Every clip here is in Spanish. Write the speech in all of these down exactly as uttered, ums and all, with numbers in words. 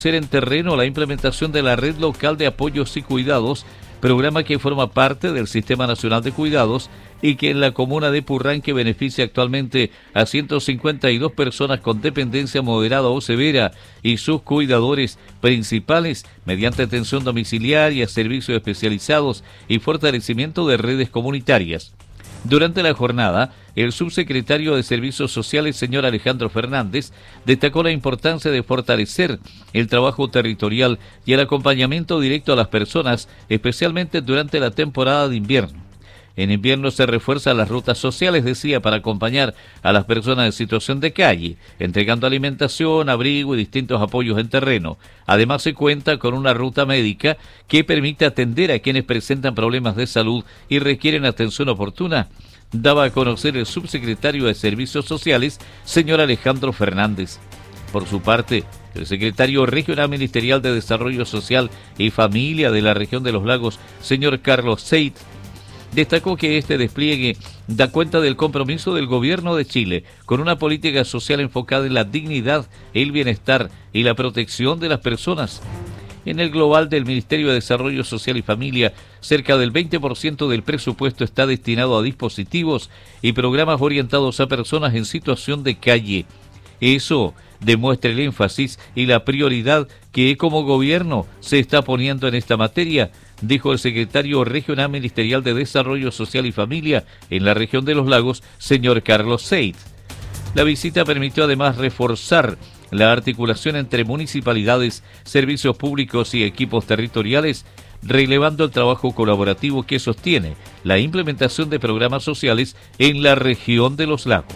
en terreno la implementación de la Red Local de Apoyos y Cuidados, programa que forma parte del Sistema Nacional de Cuidados y que en la comuna de Purranque beneficia actualmente a ciento cincuenta y dos personas con dependencia moderada o severa y sus cuidadores principales mediante atención domiciliaria, servicios especializados y fortalecimiento de redes comunitarias. Durante la jornada, el subsecretario de Servicios Sociales, señor Alejandro Fernández, destacó la importancia de fortalecer el trabajo territorial y el acompañamiento directo a las personas, especialmente durante la temporada de invierno. En invierno se refuerzan las rutas sociales, decía, para acompañar a las personas en situación de calle, entregando alimentación, abrigo y distintos apoyos en terreno. Además, se cuenta con una ruta médica que permite atender a quienes presentan problemas de salud y requieren atención oportuna, daba a conocer el subsecretario de Servicios Sociales, señor Alejandro Fernández. Por su parte, el secretario regional ministerial de Desarrollo Social y Familia de la región de los Lagos, señor Carlos Seit, destacó que este despliegue da cuenta del compromiso del gobierno de Chile con una política social enfocada en la dignidad, el bienestar y la protección de las personas. En el global del Ministerio de Desarrollo Social y Familia, cerca del veinte por ciento del presupuesto está destinado a dispositivos y programas orientados a personas en situación de calle. Eso demuestra el énfasis y la prioridad que como gobierno se está poniendo en esta materia, dijo el secretario regional ministerial de Desarrollo Social y Familia en la región de los Lagos, señor Carlos Seit. La visita permitió además reforzar la articulación entre municipalidades, servicios públicos y equipos territoriales, relevando el trabajo colaborativo que sostiene la implementación de programas sociales en la región de los Lagos.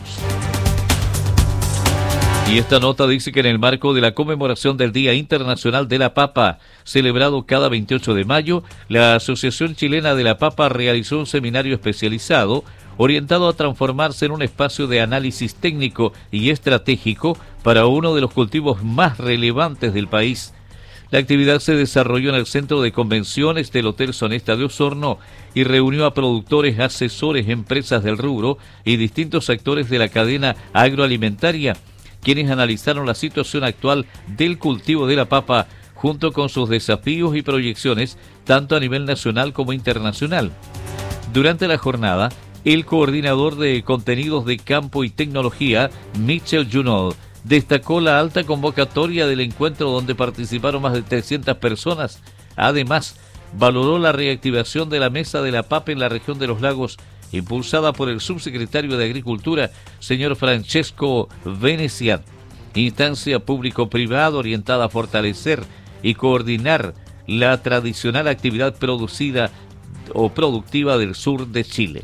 Y esta nota dice que en el marco de la conmemoración del Día Internacional de la Papa, celebrado cada veintiocho de mayo, la Asociación Chilena de la Papa realizó un seminario especializado orientado a transformarse en un espacio de análisis técnico y estratégico para uno de los cultivos más relevantes del país. La actividad se desarrolló en el Centro de Convenciones del Hotel Sonesta de Osorno y reunió a productores, asesores, empresas del rubro y distintos actores de la cadena agroalimentaria, quienes analizaron la situación actual del cultivo de la papa junto con sus desafíos y proyecciones tanto a nivel nacional como internacional. Durante la jornada, el coordinador de contenidos de campo y tecnología, Michel Junod, destacó la alta convocatoria del encuentro donde participaron más de trescientas personas. Además, valoró la reactivación de la Mesa de la Papa en la región de los Lagos, impulsada por el subsecretario de Agricultura, señor Francesco Venecian, instancia público-privada orientada a fortalecer y coordinar la tradicional actividad producida o productiva del sur de Chile.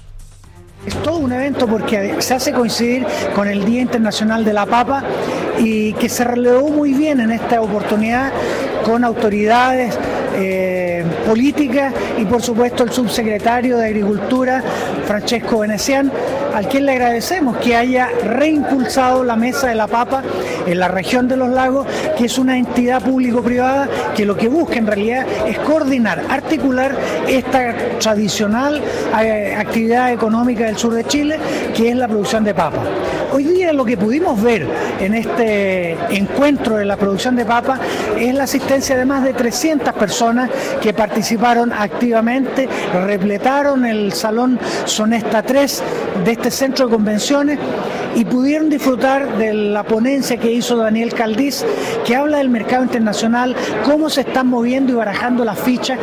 Es todo un evento porque se hace coincidir con el Día Internacional de la Papa y que se relevó muy bien en esta oportunidad con autoridades eh, políticas y por supuesto el subsecretario de Agricultura, Francesco Venecian, al quien le agradecemos que haya reimpulsado la Mesa de la Papa en la región de los Lagos, que es una entidad público-privada que lo que busca en realidad es coordinar, articular esta tradicional eh, actividad económica del sur de Chile, que es la producción de papa. Hoy día lo que pudimos ver en este encuentro de la producción de papa es la asistencia de más de trescientas personas que participaron activamente, repletaron el Salón Sonesta tres de este centro de convenciones y pudieron disfrutar de la ponencia que hizo Daniel Caldiz, que habla del mercado internacional, cómo se están moviendo y barajando las fichas.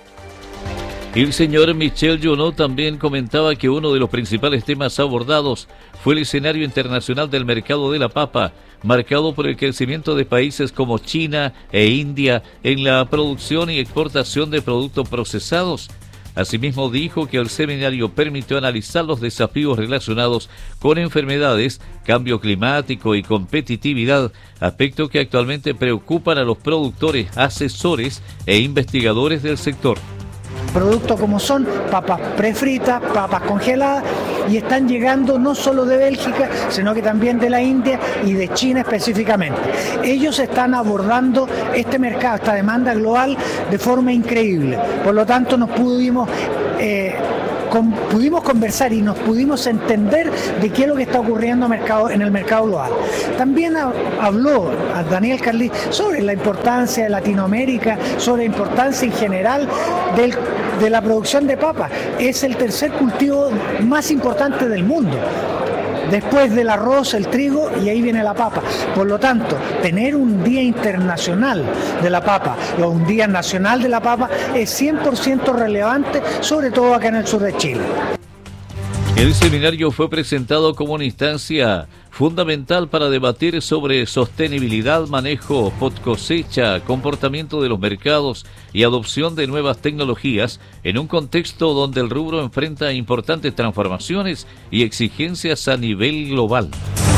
El señor Michel Junod también comentaba que uno de los principales temas abordados fue el escenario internacional del mercado de la papa, marcado por el crecimiento de países como China e India en la producción y exportación de productos procesados. Asimismo dijo que el seminario permitió analizar los desafíos relacionados con enfermedades, cambio climático y competitividad, aspectos que actualmente preocupan a los productores, asesores e investigadores del sector. Productos como son papas prefritas, papas congeladas, y están llegando no solo de Bélgica, sino que también de la India y de China específicamente. Ellos están abordando este mercado, esta demanda global de forma increíble. Por lo tanto, nos pudimos eh, con, pudimos conversar y nos pudimos entender de qué es lo que está ocurriendo mercado, en el mercado global. También ha, habló a Daniel Carlí sobre la importancia de Latinoamérica, sobre la importancia en general del, de la producción de papa. Es el tercer cultivo más importante del mundo. Después del arroz, el trigo, y ahí viene la papa. Por lo tanto, tener un día internacional de la papa o un día nacional de la papa es cien por ciento relevante, sobre todo acá en el sur de Chile. El seminario fue presentado como una instancia fundamental para debatir sobre sostenibilidad, manejo post cosecha, comportamiento de los mercados y adopción de nuevas tecnologías en un contexto donde el rubro enfrenta importantes transformaciones y exigencias a nivel global.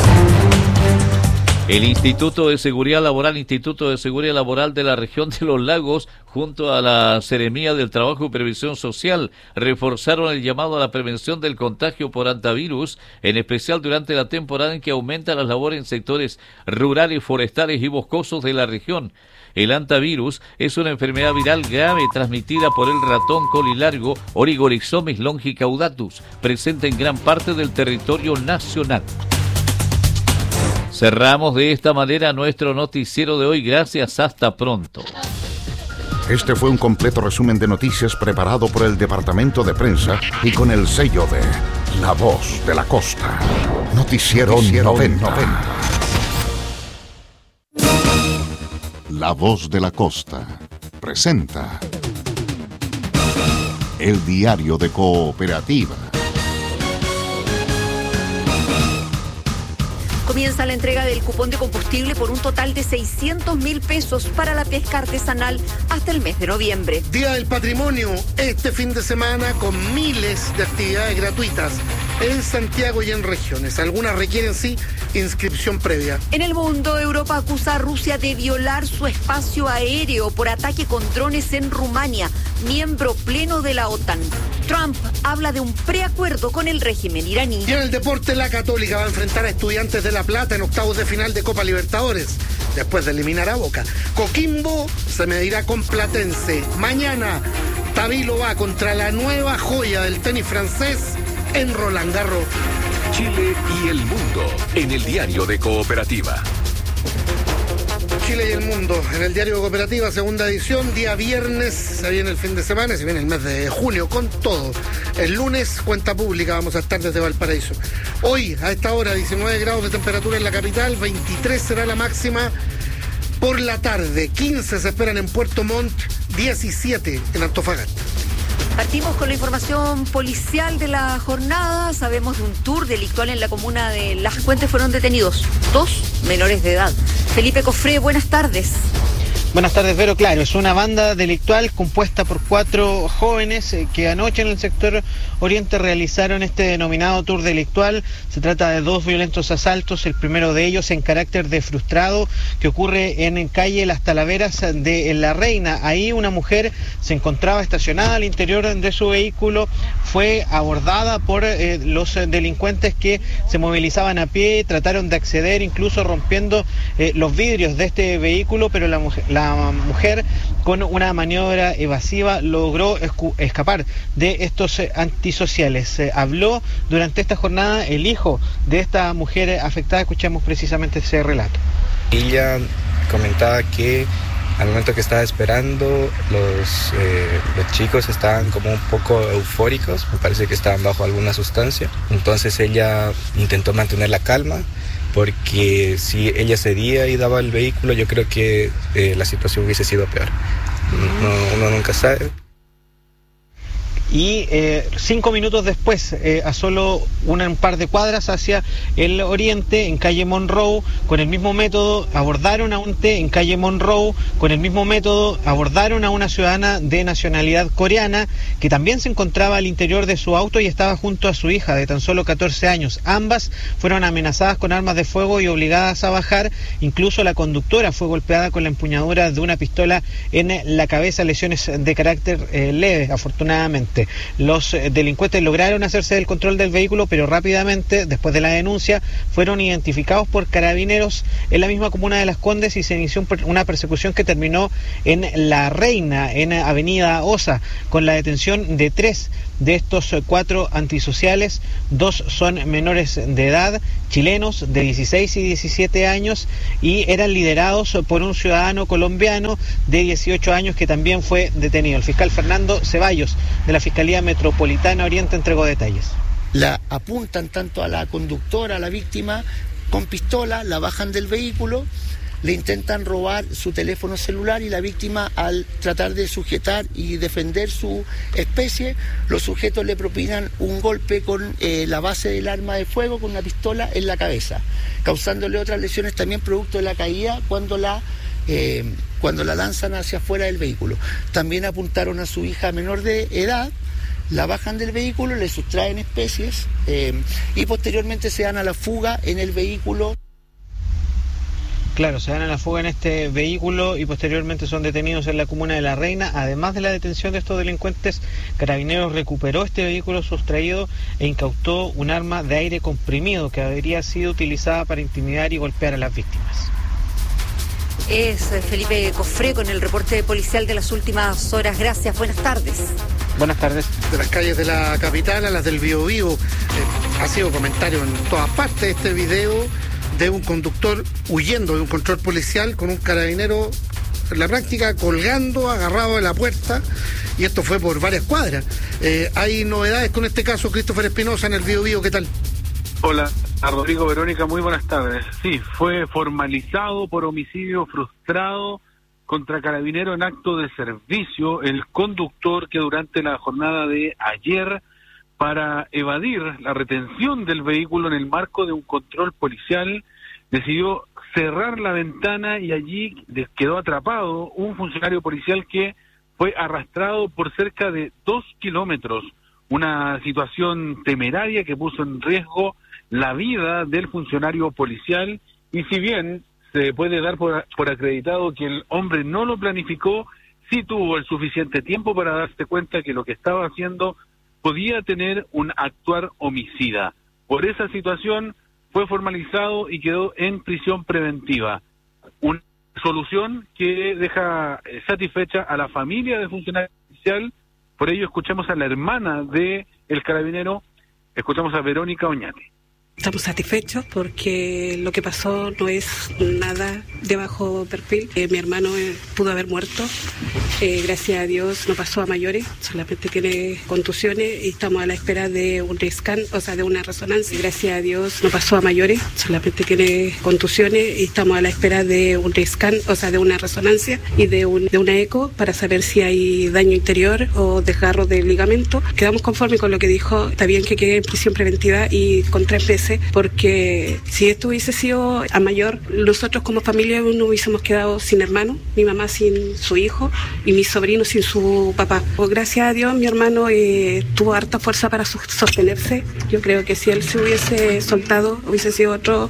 El Instituto de Seguridad Laboral, Instituto de Seguridad Laboral de la región de los Lagos, junto a la Seremía del Trabajo y Previsión Social, reforzaron el llamado a la prevención del contagio por hantavirus, en especial durante la temporada en que aumentan las labores en sectores rurales, forestales y boscosos de la región. El hantavirus es una enfermedad viral grave transmitida por el ratón colilargo Origorhexomes longicaudatus, presente en gran parte del territorio nacional. Cerramos de esta manera nuestro noticiero de hoy. Gracias, hasta pronto. Este fue un completo resumen de noticias preparado por el Departamento de Prensa y con el sello de La Voz de la Costa. Noticiero, Noticiero noventa. noventa. La Voz de la Costa presenta El Diario de Cooperativa. Comienza la entrega del cupón de combustible por un total de seiscientos mil pesos para la pesca artesanal hasta el mes de noviembre. Día del Patrimonio, este fin de semana con miles de actividades gratuitas en Santiago y en regiones. Algunas requieren, sí, inscripción previa. En el mundo, Europa acusa a Rusia de violar su espacio aéreo por ataque con drones en Rumania, miembro pleno de la OTAN. Trump habla de un preacuerdo con el régimen iraní. Y en el deporte, la Católica va a enfrentar a Estudiantes de La Plata en octavos de final de Copa Libertadores, después de eliminar a Boca. Coquimbo se medirá con Platense. Mañana, Tabilo va contra la nueva joya del tenis francés en Roland Garros. Chile y el mundo en el Diario de Cooperativa. Chile y el mundo en el Diario de Cooperativa, segunda edición, día viernes, se viene el fin de semana, se viene el mes de junio con todo. El lunes, cuenta pública, vamos a estar desde Valparaíso. Hoy, a esta hora, diecinueve grados de temperatura en la capital, veintitrés será la máxima por la tarde, quince se esperan en Puerto Montt, diecisiete en Antofagasta. Partimos con la información policial de la jornada. Sabemos de un tour delictual en la comuna de Las Puentes. Fueron detenidos dos menores de edad. Felipe Cofré, buenas tardes. Buenas tardes, Vero. Claro, es una banda delictual compuesta por cuatro jóvenes que anoche en el sector oriente realizaron este denominado tour delictual. Se trata de dos violentos asaltos, el primero de ellos en carácter de frustrado, que ocurre en calle Las Talaveras de La Reina. Ahí una mujer se encontraba estacionada al interior de su vehículo, fue abordada por eh, los delincuentes que se movilizaban a pie, trataron de acceder incluso rompiendo eh, los vidrios de este vehículo, pero la mujer, la mujer con una maniobra evasiva logró escapar de estos eh, antisociales. Eh, habló durante esta jornada el hijo de esta mujer afectada. Escuchemos precisamente ese relato. Ella comentaba que al momento que estaba esperando, los, eh, los chicos estaban como un poco eufóricos, me parece que estaban bajo alguna sustancia. Entonces ella intentó mantener la calma, porque si ella cedía y daba el vehículo, yo creo que eh, la situación hubiese sido peor. No, uno nunca sabe. Y eh, cinco minutos después, eh, a solo una, un par de cuadras hacia el oriente, en calle Monroe, con el mismo método, abordaron a un té en calle Monroe, con el mismo método, abordaron a una ciudadana de nacionalidad coreana, que también se encontraba al interior de su auto y estaba junto a su hija de tan solo catorce años. Ambas fueron amenazadas con armas de fuego y obligadas a bajar. Incluso la conductora fue golpeada con la empuñadura de una pistola en la cabeza, lesiones de carácter eh, leve, afortunadamente. Los delincuentes lograron hacerse del control del vehículo, pero rápidamente, después de la denuncia, fueron identificados por carabineros en la misma comuna de Las Condes y se inició una persecución que terminó en La Reina, en Avenida Osa, con la detención de tres De estos cuatro antisociales, dos son menores de edad, chilenos de dieciséis y diecisiete años, y eran liderados por un ciudadano colombiano de dieciocho años que también fue detenido. El fiscal Fernando Ceballos de la Fiscalía Metropolitana Oriente entregó detalles. La apuntan tanto a la conductora, a la víctima, con pistola, la bajan del vehículo, le intentan robar su teléfono celular y la víctima, al tratar de sujetar y defender su especie, los sujetos le propinan un golpe con eh, la base del arma de fuego, con una pistola en la cabeza, causándole otras lesiones también producto de la caída cuando la, eh, cuando la lanzan hacia afuera del vehículo. También apuntaron a su hija menor de edad, la bajan del vehículo, le sustraen especies eh, y posteriormente se dan a la fuga en el vehículo. Claro, se dan a la fuga en este vehículo y posteriormente son detenidos en la comuna de La Reina. Además de la detención de estos delincuentes, Carabineros recuperó este vehículo sustraído e incautó un arma de aire comprimido que habría sido utilizada para intimidar y golpear a las víctimas. Es Felipe Cofré con el reporte policial de las últimas horas. Gracias, buenas tardes. Buenas tardes. De las calles de la capital a las del Biobío, eh, ha sido comentario en todas partes este video de un conductor huyendo de un control policial con un carabinero en la práctica colgando, agarrado de la puerta, y esto fue por varias cuadras. Eh, hay novedades con este caso, Christopher Espinosa, en el Biobío, ¿qué tal? Hola, a Rodrigo, Verónica, muy buenas tardes. Sí, fue formalizado por homicidio frustrado contra carabinero en acto de servicio el conductor que durante la jornada de ayer, para evadir la retención del vehículo en el marco de un control policial, decidió cerrar la ventana y allí quedó atrapado un funcionario policial que fue arrastrado por cerca de dos kilómetros. Una situación temeraria que puso en riesgo la vida del funcionario policial, y si bien se puede dar por, por acreditado que el hombre no lo planificó, sí tuvo el suficiente tiempo para darse cuenta que lo que estaba haciendo podía tener un actuar homicida. Por esa situación fue formalizado y quedó en prisión preventiva. Una solución que deja satisfecha a la familia del funcionario policial. Por ello escuchamos a la hermana de el carabinero, escuchamos a Verónica Oñate. Estamos satisfechos porque lo que pasó no es nada de bajo perfil. Eh, mi hermano eh, pudo haber muerto. Eh, gracias a Dios no pasó a mayores, solamente tiene contusiones y estamos a la espera de un scan, o sea, de una resonancia. Gracias a Dios no pasó a mayores, solamente tiene contusiones y estamos a la espera de un scan, o sea, de una resonancia y de, un, de una eco para saber si hay daño interior o desgarro del ligamento. Quedamos conformes con lo que dijo. Está bien que quede en prisión preventiva y con tres meses, porque si esto hubiese sido a mayor, nosotros como familia no hubiésemos quedado sin hermano, mi mamá sin su hijo y mi sobrino sin su papá. Gracias a Dios mi hermano eh, tuvo harta fuerza para sostenerse. Yo creo que si él se hubiese soltado hubiese sido otro.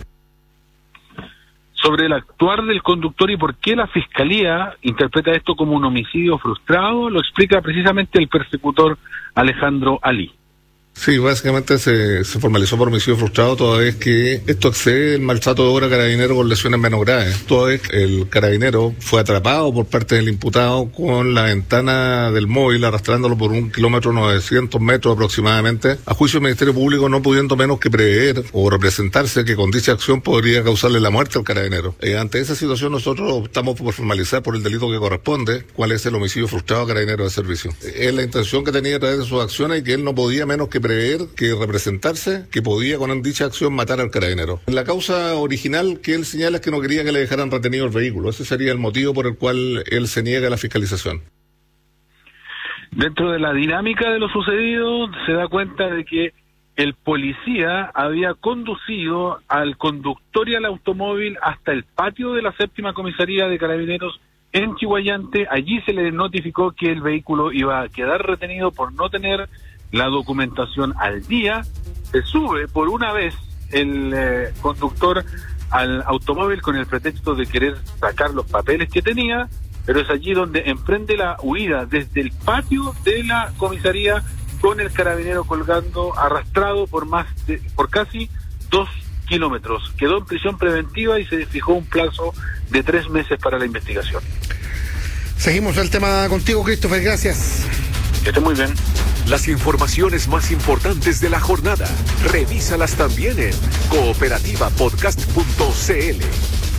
Sobre el actuar del conductor y por qué la Fiscalía interpreta esto como un homicidio frustrado, lo explica precisamente el persecutor Alejandro Ali. Sí, básicamente se, se formalizó por homicidio frustrado toda vez que esto excede el maltrato de obra a carabinero con lesiones menos graves. Toda vez que el carabinero fue atrapado por parte del imputado con la ventana del móvil arrastrándolo por un kilómetro novecientos metros aproximadamente, a juicio del Ministerio Público no pudiendo menos que prever o representarse que con dicha acción podría causarle la muerte al carabinero. Eh, ante esa situación nosotros optamos por formalizar por el delito que corresponde, cuál es el homicidio frustrado a carabinero de servicio. Es la intención que tenía a través de sus acciones y que él no podía menos que prever, que representarse, que podía con dicha acción matar al carabinero. La causa original que él señala es que no quería que le dejaran retenido el vehículo. Ese sería el motivo por el cual él se niega a la fiscalización. Dentro de la dinámica de lo sucedido, se da cuenta de que el policía había conducido al conductor y al automóvil hasta el patio de la séptima comisaría de Carabineros en Chihuayante. Allí se le notificó que el vehículo iba a quedar retenido por no tener la documentación al día. Se sube por una vez el eh, conductor al automóvil con el pretexto de querer sacar los papeles que tenía, pero es allí donde emprende la huida desde el patio de la comisaría con el carabinero colgando, arrastrado por más de, por casi dos kilómetros. Quedó en prisión preventiva y se fijó un plazo de tres meses para la investigación. Seguimos el tema contigo, Christopher, gracias. Que esté muy bien. Las informaciones más importantes de la jornada. Revísalas también en cooperativa podcast punto c l.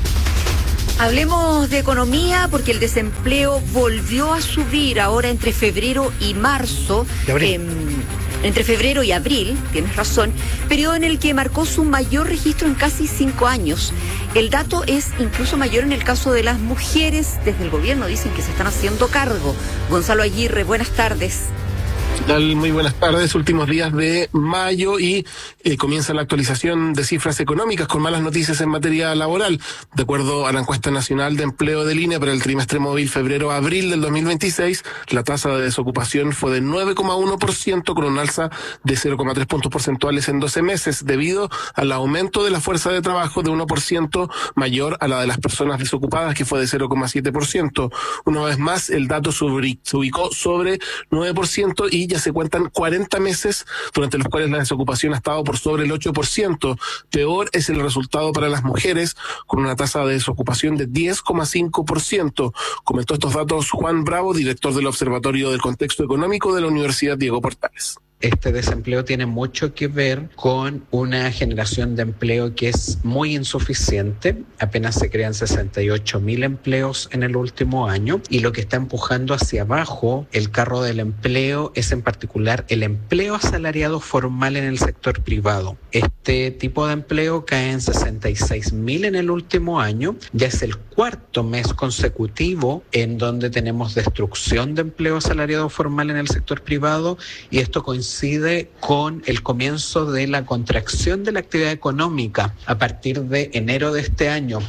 Hablemos de economía porque el desempleo volvió a subir ahora entre febrero y marzo. Eh, entre febrero y abril, tienes razón, periodo en el que marcó su mayor registro en casi cinco años. El dato es incluso mayor en el caso de las mujeres. Desde el gobierno dicen que se están haciendo cargo. Gonzalo Aguirre, buenas tardes. ¿Qué tal? Muy buenas tardes. Últimos días de mayo y eh, comienza la actualización de cifras económicas con malas noticias en materia laboral. De acuerdo a la encuesta nacional de empleo del I N E para el trimestre móvil febrero-abril del dos mil veintiséis, la tasa de desocupación fue de nueve coma uno por ciento con un alza de cero coma tres puntos porcentuales en doce meses debido al aumento de la fuerza de trabajo de uno por ciento mayor a la de las personas desocupadas, que fue de cero coma siete por ciento. Una vez más, el dato se ubicó sobre nueve por ciento y ya se cuentan cuarenta meses durante los cuales la desocupación ha estado por sobre el ocho por ciento. Peor es el resultado para las mujeres, con una tasa de desocupación de diez coma cinco por ciento. Comentó estos datos Juan Bravo, director del Observatorio del Contexto Económico de la Universidad Diego Portales. Este desempleo tiene mucho que ver con una generación de empleo que es muy insuficiente. Apenas se crean sesenta y ocho mil empleos en el último año, y lo que está empujando hacia abajo el carro del empleo es en particular el empleo asalariado formal en el sector privado. Este tipo de empleo cae en sesenta y seis mil en el último año. Ya es el cuarto mes consecutivo en donde tenemos destrucción de empleo asalariado formal en el sector privado, y esto coincide coincide con el comienzo de la contracción de la actividad económica a partir de enero de este año.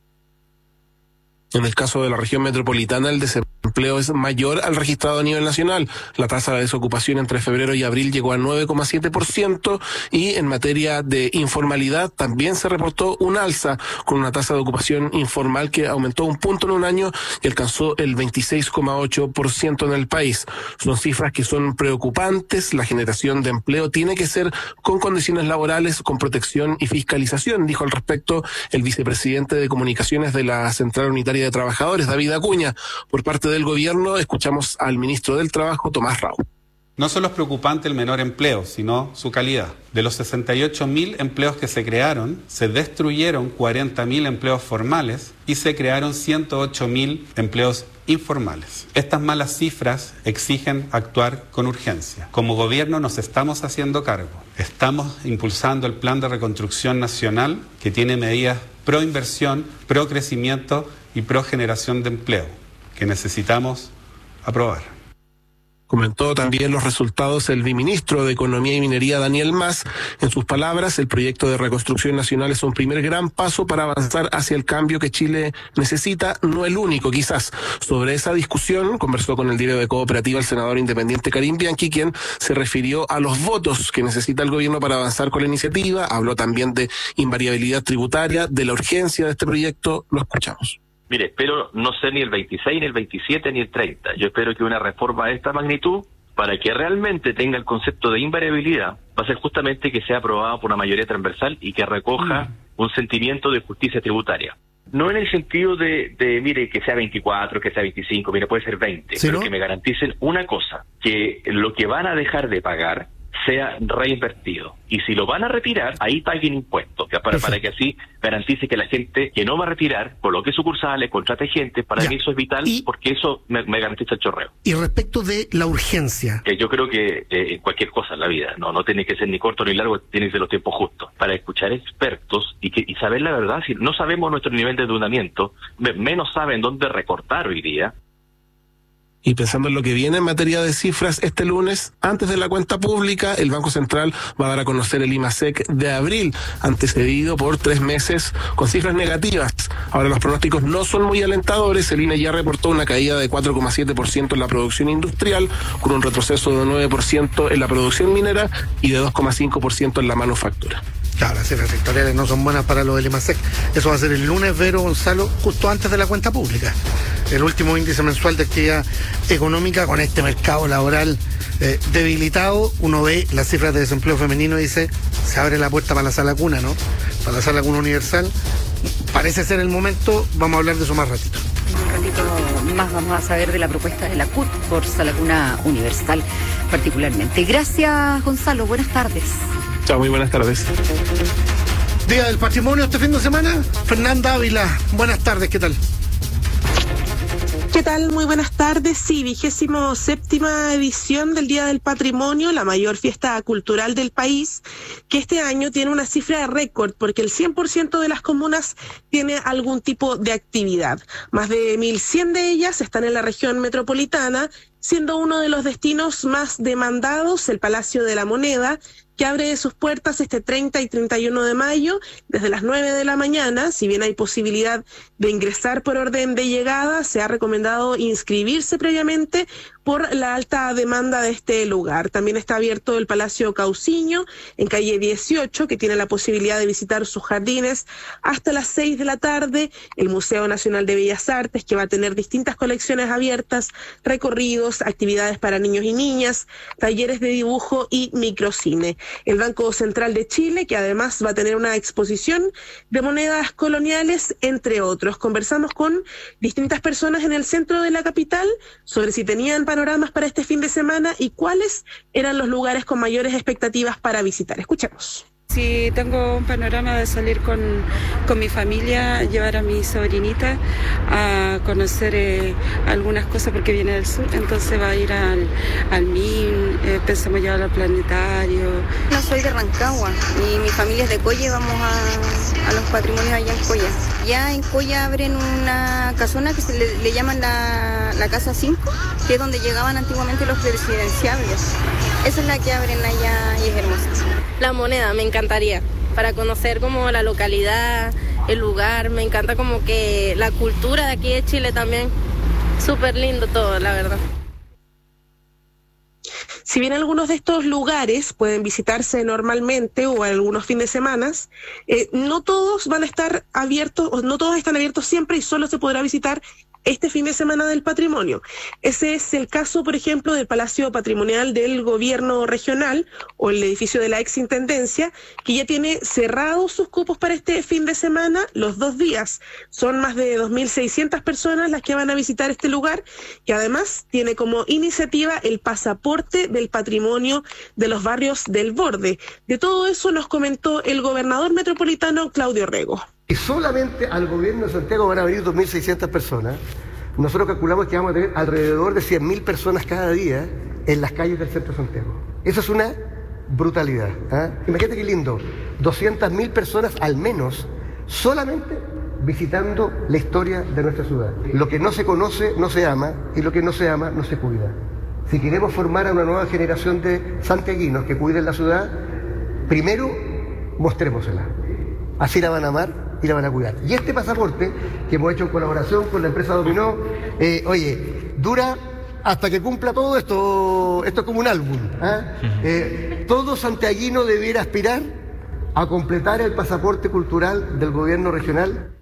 En el caso de la región metropolitana, el desempleo es mayor al registrado a nivel nacional. La tasa de desocupación entre febrero y abril llegó a nueve coma siete por ciento, y en materia de informalidad también se reportó un alza, con una tasa de ocupación informal que aumentó un punto en un año y alcanzó el veintiséis coma ocho por ciento en el país. Son cifras que son preocupantes. La generación de empleo tiene que ser con condiciones laborales, con protección y fiscalización, dijo al respecto el vicepresidente de Comunicaciones de la Central Unitaria de Trabajadores, David Acuña. Por parte del gobierno, escuchamos al ministro del Trabajo, Tomás Rau. No solo es preocupante el menor empleo, sino su calidad. De los sesenta y ocho mil empleos que se crearon, se destruyeron cuarenta mil empleos formales y se crearon ciento ocho mil empleos informales. Estas malas cifras exigen actuar con urgencia. Como gobierno nos estamos haciendo cargo. Estamos impulsando el Plan de Reconstrucción Nacional, que tiene medidas pro inversión, pro crecimiento y pro generación de empleo, que necesitamos aprobar. Comentó también los resultados el viceministro de Economía y Minería, Daniel Mas. En sus palabras, el proyecto de reconstrucción nacional es un primer gran paso para avanzar hacia el cambio que Chile necesita, no el único quizás. Sobre esa discusión conversó con el diario de Cooperativa el senador independiente Karim Bianchi, quien se refirió a los votos que necesita el gobierno para avanzar con la iniciativa. Habló también de invariabilidad tributaria, de la urgencia de este proyecto. Lo escuchamos. Mire, espero no ser ni el veintiséis, ni el veintisiete, ni el treinta. Yo espero que una reforma de esta magnitud, para que realmente tenga el concepto de invariabilidad, va a ser justamente que sea aprobada por una mayoría transversal y que recoja mm. un sentimiento de justicia tributaria. No en el sentido de, de, mire, que sea veinticuatro, que sea veinticinco, mire, puede ser veinte, ¿sí, pero no? Que me garanticen una cosa, que lo que van a dejar de pagar sea reinvertido. Y si lo van a retirar, ahí paguen impuestos, para, para que así garantice que la gente que no va a retirar, coloque sucursales, contrate gente. Para ya. mí eso es vital, y, porque eso me, me garantiza el chorreo. Y respecto de la urgencia. Que yo creo que eh, cualquier cosa en la vida, no no tiene que ser ni corto ni largo, tiene que ser los tiempos justos. Para escuchar expertos y, que, y saber la verdad, si no sabemos nuestro nivel de endeudamiento, menos saben dónde recortar hoy día. Y pensando en lo que viene en materia de cifras, este lunes, antes de la cuenta pública, el Banco Central va a dar a conocer el IMASEC de abril, antecedido por tres meses con cifras negativas. Ahora los pronósticos no son muy alentadores. El I N E ya reportó una caída de cuatro coma siete por ciento en la producción industrial, con un retroceso de nueve por ciento en la producción minera y de dos coma cinco por ciento en la manufactura. Claro, las cifras sectoriales no son buenas para lo del IMASEC. Eso va a ser el lunes, Vero, Gonzalo, justo antes de la cuenta pública. El último índice mensual de actividad económica, con este mercado laboral eh, debilitado. Uno ve las cifras de desempleo femenino y dice, se abre la puerta para la sala cuna, ¿no? Para la sala cuna universal. Parece ser el momento, vamos a hablar de eso más ratito. ratito más vamos a saber de la propuesta de la C U T por Salacuna Universal particularmente. Gracias, Gonzalo. Buenas tardes. Chao, muy buenas tardes. Día del Patrimonio este fin de semana. Fernanda Ávila, buenas tardes, ¿qué tal? ¿Qué tal? Muy buenas tardes. Sí, vigésimo séptima edición del Día del Patrimonio, la mayor fiesta cultural del país, que este año tiene una cifra de récord porque el cien por ciento de las comunas tiene algún tipo de actividad. Más de mil cien de ellas están en la región metropolitana, siendo uno de los destinos más demandados el Palacio de la Moneda, que abre sus puertas este treinta y treinta y uno de mayo desde las nueve de la mañana. Si bien hay posibilidad de ingresar por orden de llegada, se ha recomendado inscribirse previamente por la alta demanda de este lugar. También está abierto el Palacio Cauciño en calle dieciocho, que tiene la posibilidad de visitar sus jardines hasta las seis de la tarde, el Museo Nacional de Bellas Artes, que va a tener distintas colecciones abiertas, recorridos, actividades para niños y niñas, talleres de dibujo y microcine. El Banco Central de Chile, que además va a tener una exposición de monedas coloniales, entre otros. Conversamos con distintas personas en el centro de la capital sobre si tenían panoramas para este fin de semana y cuáles eran los lugares con mayores expectativas para visitar. Escuchemos. Sí, tengo un panorama de salir con, con mi familia, llevar a mi sobrinita a conocer eh, algunas cosas porque viene del sur, entonces va a ir al, al M I N, eh, pensamos llevarlo al planetario. No soy de Rancagua y mi familia es de Coya y vamos a, a los patrimonios allá en Coya. Ya en Coya abren una casona que se le, le llaman la, la Casa cinco, que es donde llegaban antiguamente los presidenciables. Esa es la que abren allá y es hermosa. La Moneda, me encantaría, para conocer como la localidad, el lugar, me encanta como que la cultura de aquí de Chile también, súper lindo todo, la verdad. Si bien algunos de estos lugares pueden visitarse normalmente o algunos fines de semana, eh, no todos van a estar abiertos, o no todos están abiertos siempre y solo se podrá visitar este fin de semana del patrimonio. Ese es el caso, por ejemplo, del Palacio Patrimonial del Gobierno Regional o el edificio de la exintendencia, que ya tiene cerrados sus cupos para este fin de semana los dos días. Son más de dos mil seiscientas personas las que van a visitar este lugar, que además tiene como iniciativa el pasaporte del patrimonio de los barrios del borde. De todo eso nos comentó el gobernador metropolitano Claudio Rego. Y solamente al gobierno de Santiago van a venir dos mil seiscientas personas. Nosotros calculamos que vamos a tener alrededor de cien mil personas cada día en las calles del centro de Santiago. Eso es una brutalidad. ¿eh? Imagínate qué lindo, doscientas mil personas al menos solamente visitando la historia de nuestra ciudad. Lo que no se conoce no se ama y lo que no se ama no se cuida. Si queremos formar a una nueva generación de santiaguinos que cuiden la ciudad, primero mostrémosela. Así la van a amar y la van a cuidar. Y este pasaporte, que hemos hecho en colaboración con la empresa Dominó, eh, oye, dura hasta que cumpla todo esto. Esto es como un álbum. ¿eh? Eh, todo santiaguino debiera aspirar a completar el pasaporte cultural del gobierno regional.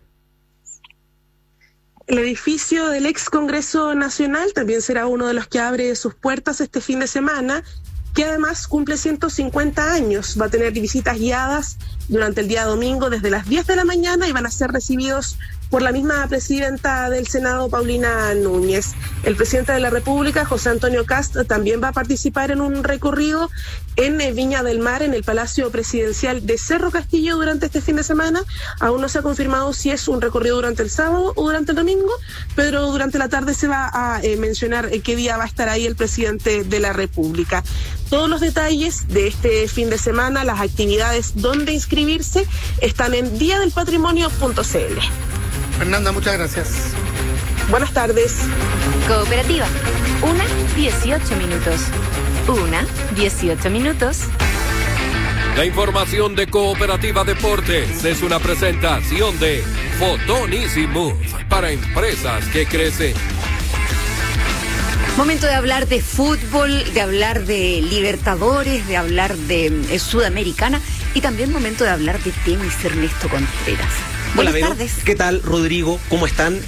El edificio del ex Congreso Nacional también será uno de los que abre sus puertas este fin de semana, que además cumple ciento cincuenta años. Va a tener visitas guiadas durante el día domingo desde las diez de la mañana y van a ser recibidos por la misma presidenta del Senado, Paulina Núñez. El presidente de la República, José Antonio Kast, también va a participar en un recorrido en Viña del Mar, en el Palacio Presidencial de Cerro Castillo durante este fin de semana. Aún no se ha confirmado si es un recorrido durante el sábado o durante el domingo, pero durante la tarde se va a eh, mencionar eh, qué día va a estar ahí el presidente de la República. Todos los detalles de este fin de semana, las actividades, dónde inscribirse, están en día del patrimonio punto c l. Fernanda, muchas gracias. Buenas tardes. Cooperativa, una dieciocho minutos. Una dieciocho minutos. La información de Cooperativa Deportes es una presentación de Fotón Easy Move para empresas que crecen. Momento de hablar de fútbol, de hablar de Libertadores, de hablar de eh, Sudamericana y también momento de hablar de tenis, Ernesto Contreras. Hola, Buenas Vero. tardes. ¿Qué tal, Rodrigo? ¿Cómo están?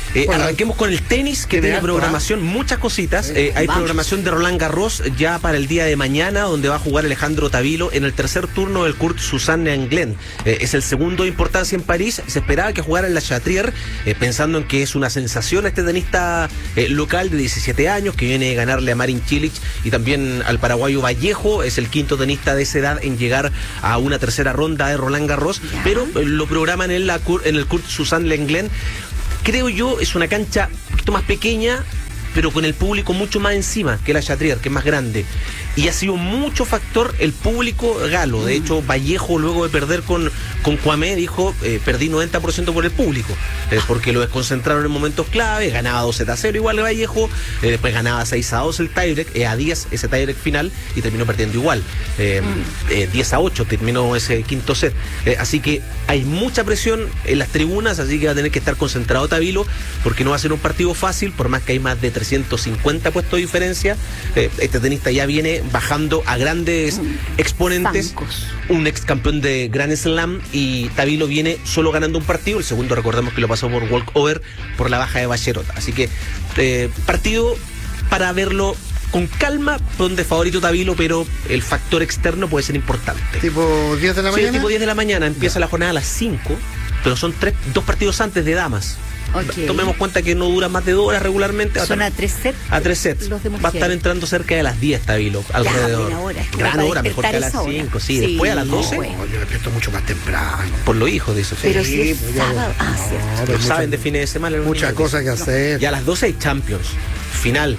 Eh, arranquemos con el tenis, que tiene programación, muchas cositas. Eh, hay Vamos. programación de Roland Garros ya para el día de mañana, donde va a jugar Alejandro Tavilo en el tercer turno del Kurt Suzanne Englen. Eh, es el segundo de importancia en París. Se esperaba que jugara en la Chatrier, eh, pensando en que es una sensación este tenista eh, local de diecisiete años, que viene a ganarle a Marin Cilic y también al paraguayo Vallejo. Es el quinto tenista de esa edad en llegar a una tercera ronda de Roland Garros, ya. pero eh, lo programan en, la, en el Kurt Suzanne Englen. Creo yo, es una cancha un poquito más pequeña, pero con el público mucho más encima que la Chatrier, que es más grande. Y ha sido mucho factor el público galo. De hecho, Vallejo, luego de perder con, con Cuamé, dijo, eh, perdí noventa por ciento por el público, eh, porque lo desconcentraron en momentos clave. Ganaba dos a cero igual Vallejo, eh, después ganaba seis a dos el tiebreak, eh, a diez ese tiebreak final, y terminó perdiendo igual. Eh, mm. eh, diez a ocho terminó ese quinto set. Eh, así que hay mucha presión en las tribunas, así que va a tener que estar concentrado Tavilo, porque no va a ser un partido fácil, por más que hay más de trescientos cincuenta puestos de diferencia. Eh, este tenista ya viene bajando a grandes exponentes, Zancos. un ex campeón de Grand Slam, y Tavilo viene solo ganando un partido. El segundo recordemos que lo pasó por walkover por la baja de Bacherot. Así que eh, partido para verlo con calma, donde favorito Tavilo, pero el factor externo puede ser importante. ¿Tipo diez de la mañana? Sí, tipo diez de la mañana, empieza no. la jornada a las cinco, pero son tres, dos partidos antes de damas. Okay. Tomemos cuenta que no dura más de dos horas regularmente. Son a tres sets. A tres sets. Va a estar entrando cerca de las diez, Tavilo, alrededor. Ya, hora. Es que gran hora, mejor que a las cinco, sí. sí. Después a las doce. No, yo despierto mucho más temprano. Por los hijos, dice. Pero sí, si es pues sábado. Ah, no, cierto. Lo saben de fines de semana. Muchas cosas que hacer. Y a las doce hay Champions. Final.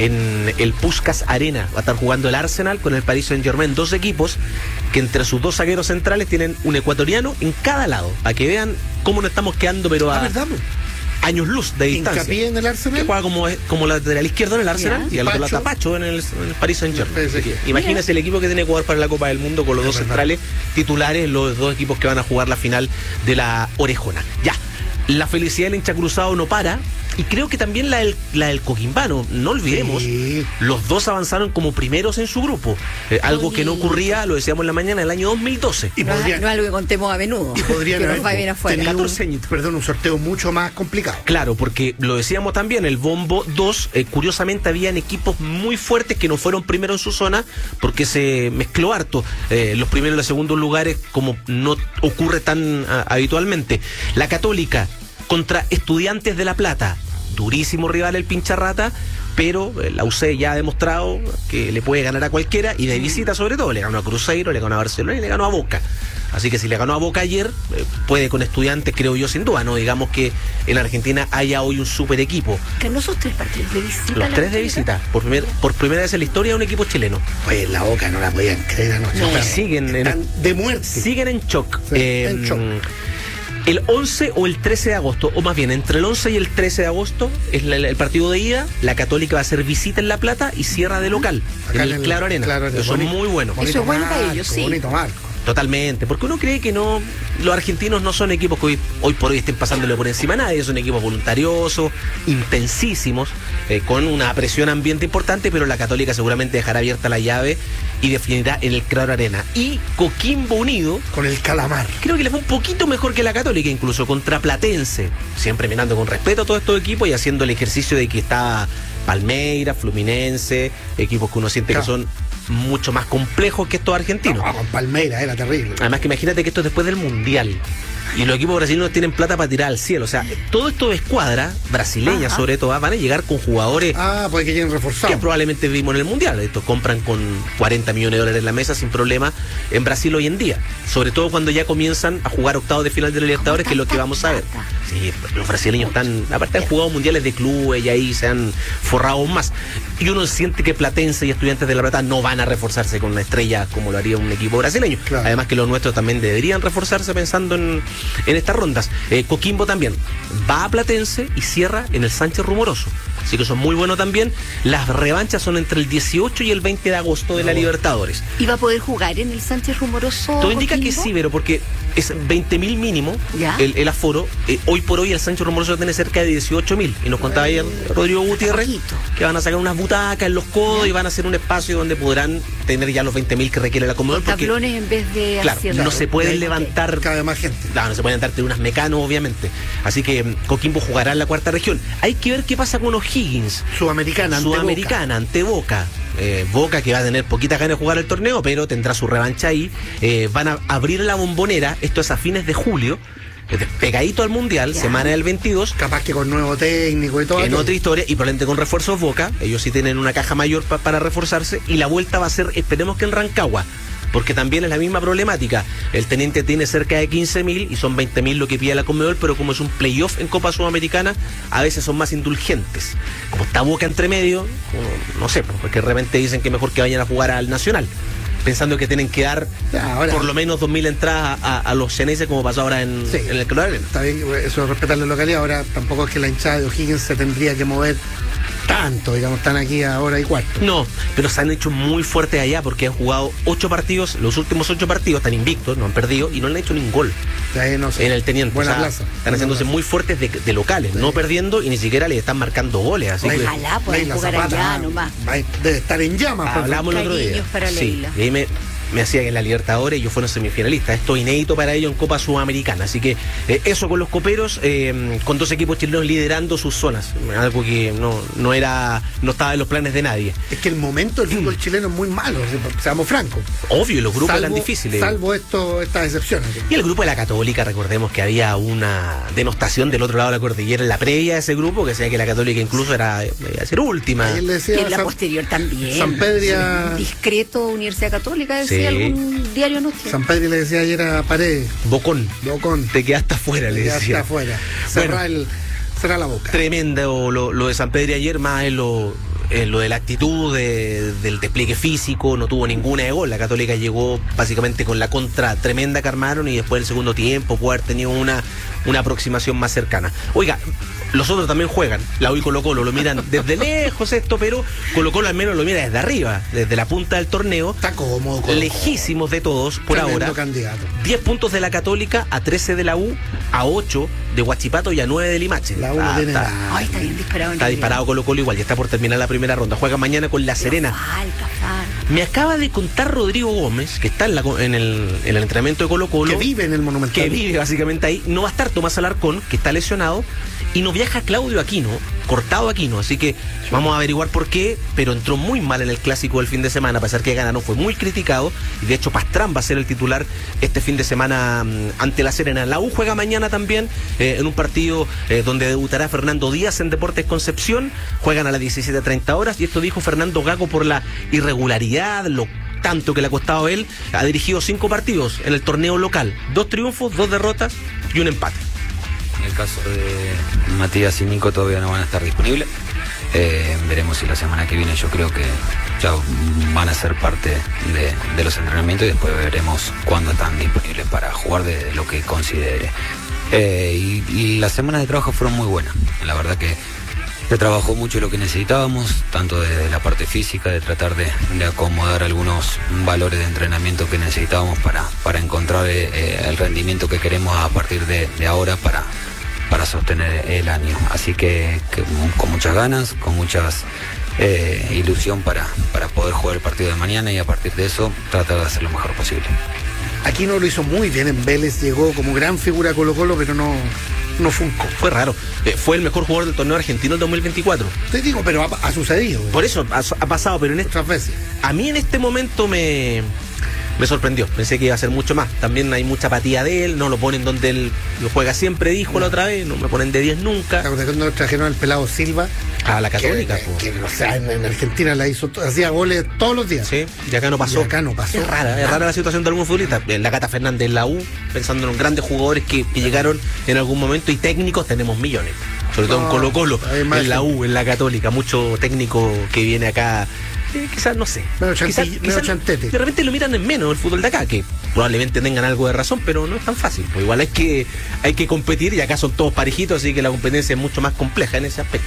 En el Puskás Arena va a estar jugando el Arsenal con el Paris Saint-Germain, dos equipos que entre sus dos zagueros centrales tienen un ecuatoriano en cada lado, para que vean cómo nos estamos quedando, pero a ¿verdad? años luz de distancia. ¿Hincapié en el Arsenal? Que juega como, como lateral izquierdo en el Arsenal, ¿ya? Y al otro lado Tapacho en el, en el Paris Saint-Germain. Imagínense el equipo que tiene que jugar para la Copa del Mundo con los es dos verdad. centrales titulares, los dos equipos que van a jugar la final de la Orejona. Ya, la felicidad del hincha cruzado no para. Y creo que también la del, la del Coquimbano, no olvidemos, sí. los dos avanzaron como primeros en su grupo, eh, algo que no ocurría, lo decíamos en la mañana, el año dos mil doce. Y no, podrían, no algo que contemos a menudo. Y podrían haber va bien afuera. catorce años, perdón, un sorteo mucho más complicado. Claro, porque lo decíamos también, el Bombo dos, eh, curiosamente habían equipos muy fuertes que no fueron primeros en su zona, porque se mezcló harto eh, los primeros y los segundos lugares, como no ocurre tan uh, habitualmente. La Católica contra Estudiantes de La Plata. Durísimo rival el Pincharrata, pero la U C ya ha demostrado que le puede ganar a cualquiera, y de visita sobre todo. Le ganó a Cruzeiro, le ganó a Barcelona y le ganó a Boca. Así que si le ganó a Boca ayer, eh, puede con Estudiantes, creo yo, sin duda. No digamos que en Argentina haya hoy un super equipo. Ganó esos tres partidos de visita. Los tres de visita, por, primer, por primera vez en la historia de un equipo chileno. Pues la Boca no la podían creer anoche. No, siguen en, de muerte. Siguen en shock. Sí, eh, en shock. El once o el trece de agosto, o más bien entre el once y el trece de agosto, es la, el partido de ida. La Católica va a hacer visita en La Plata y cierra de local, acá en el, el Claro Arena. Claro, eso es muy bueno. Eso es bueno para ellos, sí. Bonito marco. Totalmente, porque uno cree que no, los argentinos no son equipos que hoy, hoy por hoy estén pasándole por encima a nadie, son equipos voluntariosos, intensísimos, eh, con una presión ambiente importante, pero la Católica seguramente dejará abierta la llave y definirá en el Claro Arena. Y Coquimbo Unido, con el Calamar, creo que le fue un poquito mejor que la Católica, incluso contra Platense, siempre mirando con respeto a todos estos equipos y haciendo el ejercicio de que está Palmeiras, Fluminense, equipos que uno siente claro. que son mucho más complejos que estos argentinos. No, con Palmeiras era terrible. Además que imagínate que esto es después del Mundial. Y los equipos brasileños tienen plata para tirar al cielo. O sea, todo esto de escuadra, brasileña Ajá. sobre todo, van a llegar con jugadores ah, pues que lleguen reforzados, que probablemente vimos en el Mundial. Estos compran con cuarenta millones de dólares en la mesa sin problema en Brasil hoy en día. Sobre todo cuando ya comienzan a jugar octavos de final de la Libertadores, que es lo que vamos a ver. Sí, los brasileños están, aparte han jugado mundiales de clubes y ahí se han forrado más. Y uno siente que Platense y Estudiantes de La Plata no van a reforzarse con una estrella como lo haría un equipo brasileño. Claro. Además que los nuestros también deberían reforzarse pensando en, en estas rondas. Eh, Coquimbo también va a Platense y cierra en el Sánchez Rumoroso. así que eso es muy bueno también. Las revanchas son entre el dieciocho y el veinte de agosto de la Libertadores. ¿Y va a poder jugar en el Sánchez Rumoroso? Todo indica que sí, pero porque es veinte mil mínimo el, el aforo. Eh, hoy por hoy el Sánchez Rumoroso tiene cerca de dieciocho mil. Y nos contaba ayer Rodrigo Gutiérrez que van a sacar unas butacas en los codos y van a hacer un espacio donde podrán tener ya los veinte mil que requiere la Conmebol. Porque, tablones en vez de claro, asientos. no se pueden levantar cada vez más gente. No, no se pueden levantar unas mecanos, obviamente. Así que Coquimbo jugará en la cuarta región. Hay que ver qué pasa con O'Higgins. Sudamericana, ante Sudamericana, Boca. ante Boca. Eh, Boca que va a tener poquitas ganas de jugar el torneo, pero tendrá su revancha ahí. Eh, van a abrir la Bombonera, esto es a fines de julio, pegadito al Mundial, ya. Semana del veintidós. Capaz que con nuevo técnico y todo. En otra historia, y probablemente con refuerzos Boca. Ellos sí tienen una caja mayor pa para reforzarse. Y la vuelta va a ser, esperemos que en Rancagua, porque también es la misma problemática. El Teniente tiene cerca de quince mil y son veinte mil lo que pide la Conmebol, pero como es un playoff en Copa Sudamericana, a veces son más indulgentes. Como está Boca entre medio, no sé, porque de repente dicen que mejor que vayan a jugar al Nacional, pensando que tienen que dar ya, ahora, por lo menos dos mil entradas a, a los llaneses, como pasó ahora en, sí, en el Calor Arena. Está bien, eso es respetar la localidad. Ahora tampoco es que la hinchada de O'Higgins se tendría que mover tanto, digamos, están aquí a hora y cuarto. No, pero se han hecho muy fuertes allá porque han jugado ocho partidos, los últimos ocho partidos están invictos, no han perdido y no le han hecho ningún gol ahí no sé. en el Teniente. Buena o sea, plaza. Están haciéndose muy fuertes de, de locales, sí, no perdiendo y ni siquiera le están marcando goles. Así que ojalá puedan jugar allá nomás. Debe estar en llamas. Hablamos el otro día. Para sí, y ahí me... me hacía que en la Libertadores ellos fueron semifinalistas. Esto es inédito para ellos en Copa Sudamericana. Así que eh, eso con los coperos, eh, con dos equipos chilenos liderando sus zonas. Algo que no, no era, no estaba en los planes de nadie. Es que el momento del fútbol chileno es muy malo, seamos francos. Obvio, los grupos salvo, eran difíciles. Salvo esto, estas excepciones. Y el grupo de la Católica, recordemos que había una denostación del otro lado de la cordillera en la previa de ese grupo, que decía que la Católica incluso era iba a ser última. Y en la San, posterior también. San Pedria. Sí. Discreto Universidad Católica, decía sí. algún diario no. San Pedro le decía ayer a Paredes. Bocón. Bocón. Te quedaste afuera, Te le decía. Te quedaste afuera. Cerra, bueno, el, cerra la boca. Tremendo lo, lo de San Pedro ayer, más en lo, en lo de la actitud, de, del despliegue físico, no tuvo ninguna de gol. La Católica llegó básicamente con la contra tremenda que armaron y después el segundo tiempo pudo haber tenido una, una aproximación más cercana. Oiga, los otros también juegan. La U y Colo Colo lo miran desde lejos esto, pero Colo Colo al menos lo mira desde arriba, desde la punta del torneo. Está cómodo. Colo-Colo. Lejísimos de todos por Tremendo ahora. Candidato. diez puntos de la Católica, a trece de la U, a ocho de Huachipato y a nueve de Limache. La U ah, tiene está, la... Ay, está bien disparado. Está disparado Colo Colo igual, ya está por terminar la primera ronda. Juega mañana con La Serena. Falta, falta. Me acaba de contar Rodrigo Gómez, que está en, la, en, el, en el entrenamiento de Colo Colo. Que vive en el Monumental. Que vive básicamente ahí. No va a estar Tomás Alarcón, que está lesionado. Y no viaja Claudio Aquino, cortado Aquino, así que vamos a averiguar por qué, pero entró muy mal en el clásico del fin de semana, a pesar que ganaron, fue muy criticado, y de hecho Pastrán va a ser el titular este fin de semana um, ante La Serena. La U juega mañana también, eh, en un partido eh, donde debutará Fernando Díaz en Deportes Concepción, juegan a las diecisiete treinta horas, y esto dijo Fernando Gago por la irregularidad, lo tanto que le ha costado a él. Ha dirigido cinco partidos en el torneo local, dos triunfos, dos derrotas y un empate. En el caso de Matías y Nico todavía no van a estar disponibles. Eh, veremos si la semana que viene, yo creo que ya van a ser parte de, de los entrenamientos, y después veremos cuándo están disponibles para jugar de, de lo que considere. Eh, y, y las semanas de trabajo fueron muy buenas. La verdad que se trabajó mucho lo que necesitábamos, tanto de la parte física, de tratar de, de acomodar algunos valores de entrenamiento que necesitábamos para, para encontrar eh, el rendimiento que queremos a partir de, de ahora para, para sostener el año. Así que, que con muchas ganas, con muchas eh, ilusión para, para poder jugar el partido de mañana, y a partir de eso tratar de hacer lo mejor posible. Aquino lo hizo muy bien en Vélez, llegó como gran figura a Colo Colo, pero no... no funcó. Fue raro. Eh, fue el mejor jugador del torneo argentino en dos mil veinticuatro. Te digo, pero ha, ha sucedido. Por eso ha, ha pasado, pero en otras veces. A mí en este momento me, me sorprendió. Pensé que iba a ser mucho más. También hay mucha apatía de él, no lo ponen donde él lo juega siempre, dijo no. la otra vez, no me ponen de diez nunca. Cuando trajeron al pelado Silva. A la Católica. Que, que, o sea, en, en Argentina la hizo, hacía goles todos los días. Sí, y acá no pasó. Y acá no pasó. Es rara, es rara la situación de algunos futbolistas. La Cata Fernández en la U, pensando en los grandes jugadores que, que llegaron en algún momento, y técnicos tenemos millones. Sobre todo no, en Colo Colo, en la U, en la Católica, mucho técnico que viene acá. Eh, quizás, no sé. Medio quizás, chanti, quizás chantete. De repente lo miran en menos el fútbol de acá, que probablemente tengan algo de razón, pero no es tan fácil. Pues igual hay que, hay que competir, y acá son todos parejitos, así que la competencia es mucho más compleja en ese aspecto.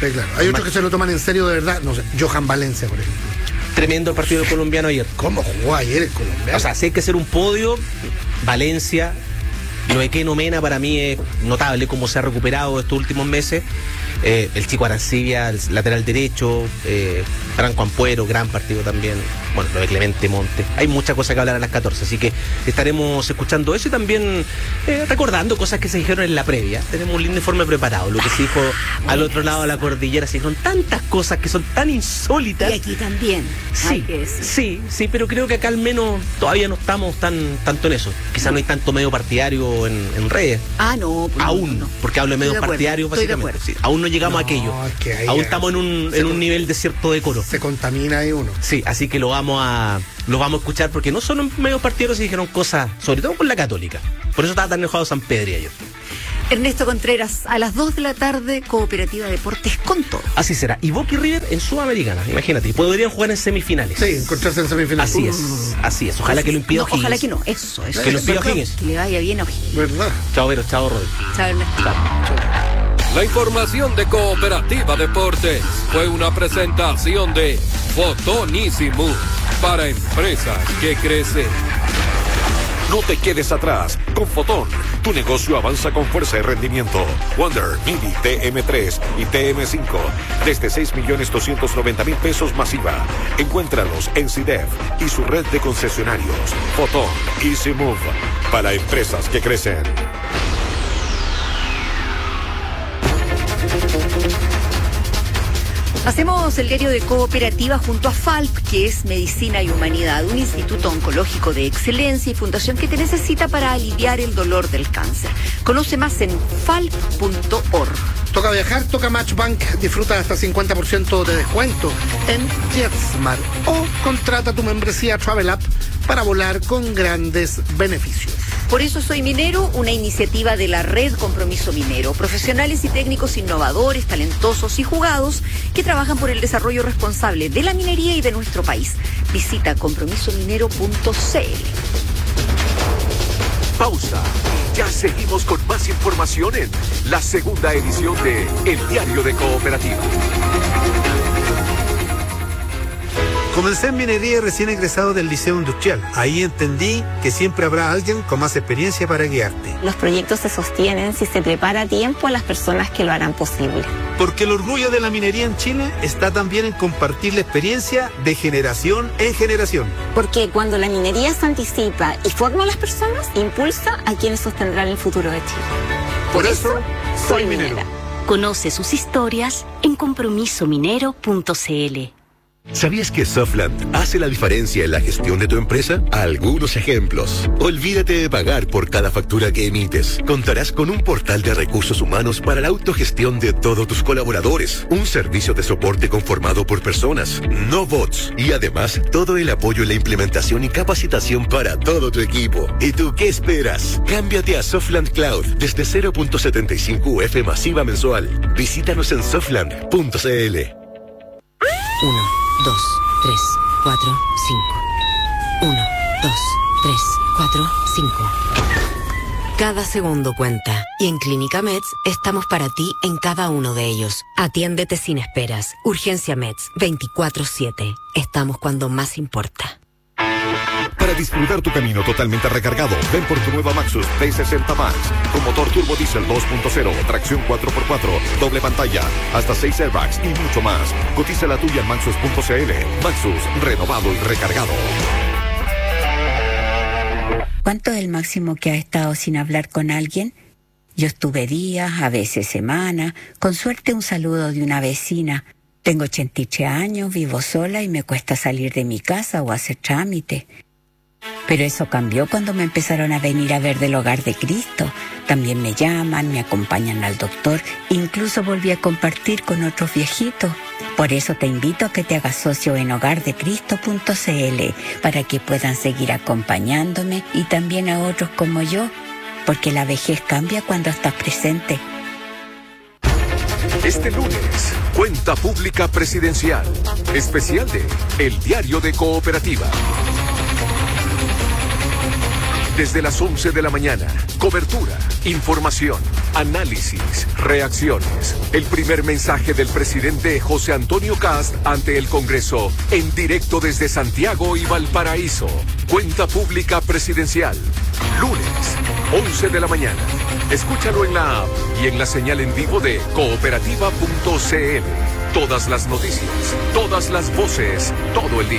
Sí, claro. Hay otros que se lo toman en serio de verdad. No sé, Johan Valencia, por ejemplo. Tremendo el partido colombiano ayer. ¿Cómo jugó ayer el colombiano? O sea, si hay que hacer un podio, Valencia, lo de Keno Mena para mí es notable cómo se ha recuperado estos últimos meses. Eh, el chico Arancibia, el lateral derecho, eh, Franco Ampuero, gran partido también. Bueno, lo de Clemente Monte. Hay muchas cosas que hablar a las catorce, así que estaremos escuchando eso y también eh, recordando cosas que se dijeron en la previa. Tenemos un lindo informe preparado, lo que se dijo al otro lado de la cordillera. Se dijeron tantas cosas que son tan insólitas. Y aquí también. Sí, sí, sí, pero creo que acá al menos todavía no estamos tan tanto en eso. Quizás no hay tanto medio partidario en, en redes. Ah, no. Pues aún, no, no. porque hablo de medios de partidarios básicamente. Sí, aún no llegamos no, a aquello. Es que ahí aún ya estamos en un, en un nivel de cierto decoro. Se contamina ahí uno. Sí, así que lo vamos a lo vamos a escuchar porque no solo en medios partidarios se dijeron cosas, sobre todo con la Católica. Por eso estaba tan enojado San Pedri ayer. Ernesto Contreras, a las dos de la tarde, Cooperativa Deportes con todo. Así será. Y Boca y River en Sudamericana, imagínate. Podrían jugar en semifinales. Sí, encontrarse en semifinales. Así es, así es. Ojalá que lo impida no, O'Higgins. Ojalá que no, eso, eso. Que lo impida O'Higgins. Que le vaya bien a O'Higgins. ¿Verdad? Chao, Vero, chao, Rodri. Chao, Ernesto. La información de Cooperativa Deportes fue una presentación de Fotonísimo para empresas que crecen. No te quedes atrás. Con Fotón, tu negocio avanza con fuerza y rendimiento. Wonder, Mini, T M tres y T M cinco. Desde seis millones doscientos noventa mil pesos masiva. Encuéntralos en C I D E F y su red de concesionarios. Fotón, Easy Move. Para empresas que crecen. Hacemos el diario de Cooperativa junto a Falp, que es Medicina y Humanidad, un instituto oncológico de excelencia y fundación que te necesita para aliviar el dolor del cáncer. Conoce más en falp punto org. Toca viajar, toca Matchbank. Disfruta hasta cincuenta por ciento de descuento en JetSmart o contrata tu membresía Travel App para volar con grandes beneficios. Por eso soy minero, una iniciativa de la Red Compromiso Minero. Profesionales y técnicos innovadores, talentosos y jugados que trabajan por el desarrollo responsable de la minería y de nuestro país. Visita compromiso minero punto c l. Pausa. Ya seguimos con más información en la segunda edición de El Diario de Cooperativa. Comencé en minería recién egresado del Liceo Industrial. Ahí entendí que siempre habrá alguien con más experiencia para guiarte. Los proyectos se sostienen si se prepara a tiempo a las personas que lo harán posible. Porque el orgullo de la minería en Chile está también en compartir la experiencia de generación en generación. Porque cuando la minería se anticipa y forma a las personas, impulsa a quienes sostendrán el futuro de Chile. Por, Por eso, soy minero. minera. Conoce sus historias en compromiso minero punto c l. ¿Sabías que Softland hace la diferencia en la gestión de tu empresa? Algunos ejemplos. Olvídate de pagar por cada factura que emites. Contarás con un portal de recursos humanos para la autogestión de todos tus colaboradores. Un servicio de soporte conformado por personas, no bots. Y además, todo el apoyo en la implementación y capacitación para todo tu equipo. ¿Y tú qué esperas? Cámbiate a Softland Cloud desde cero punto setenta y cinco U F masiva mensual. Visítanos en softland punto c l. Uno. Dos, tres, cuatro, cinco. Uno, dos, tres, cuatro, cinco. Cada segundo cuenta. Y en Clínica Meds estamos para ti en cada uno de ellos. Atiéndete sin esperas. Urgencia Meds, veinticuatro siete. Estamos cuando más importa. Para disfrutar tu camino totalmente recargado, ven por tu nueva Maxus T sesenta Max, con motor turbo diésel dos punto cero, tracción cuatro por cuatro, doble pantalla, hasta seis airbags y mucho más. Cotiza la tuya en maxus punto c l. Maxus, renovado y recargado. ¿Cuánto es el máximo que has estado sin hablar con alguien? Yo estuve días, a veces semanas, con suerte un saludo de una vecina. Tengo ochenta y tres años, vivo sola y me cuesta salir de mi casa o hacer trámite. Pero eso cambió cuando me empezaron a venir a ver del Hogar de Cristo. También me llaman, me acompañan al doctor, incluso volví a compartir con otros viejitos. Por eso te invito a que te hagas socio en hogar de cristo punto c l para que puedan seguir acompañándome y también a otros como yo, porque la vejez cambia cuando estás presente. Este lunes, Cuenta Pública Presidencial, especial de El Diario de Cooperativa. Desde las once de la mañana, cobertura, información, análisis, reacciones. El primer mensaje del presidente José Antonio Kast ante el Congreso, en directo desde Santiago y Valparaíso. Cuenta pública presidencial. Lunes, once de la mañana. Escúchalo en la app y en la señal en vivo de cooperativa punto c l. Todas las noticias, todas las voces, todo el día.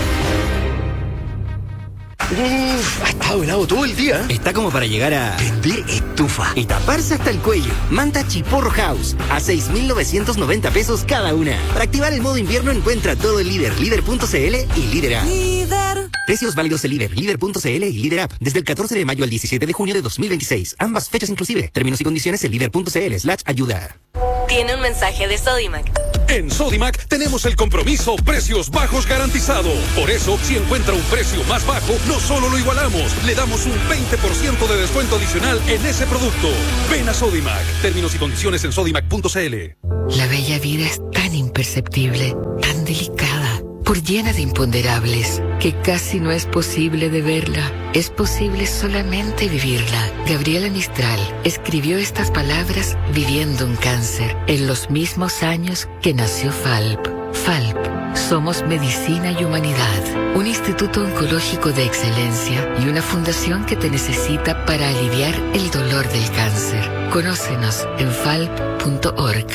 Uf, ha estado helado todo el día. Está como para llegar a vender estufa y taparse hasta el cuello. Manta Chiporro House a seis mil novecientos noventa pesos cada una. Para activar el modo invierno encuentra todo el Líder, líder punto c l y Líder App. Líder. Precios válidos en Líder, líder punto c l y Líder App desde el catorce de mayo al diecisiete de junio de dos mil veintiséis. Ambas fechas inclusive. Términos y condiciones en líder punto c l slash ayuda. Tiene un mensaje de Sodimac. En Sodimac tenemos el compromiso precios bajos garantizado. Por eso, si encuentra un precio más bajo, no solo lo igualamos, le damos un veinte por ciento de descuento adicional en ese producto. Ven a Sodimac. Términos y condiciones en sodimac punto c l. La bella vida es tan imperceptible, tan delicada, por llena de imponderables, que casi no es posible de verla. Es posible solamente vivirla. Gabriela Mistral escribió estas palabras viviendo un cáncer en los mismos años que nació Falp. Falp, somos medicina y humanidad, un instituto oncológico de excelencia y una fundación que te necesita para aliviar el dolor del cáncer. Conócenos en falp punto org.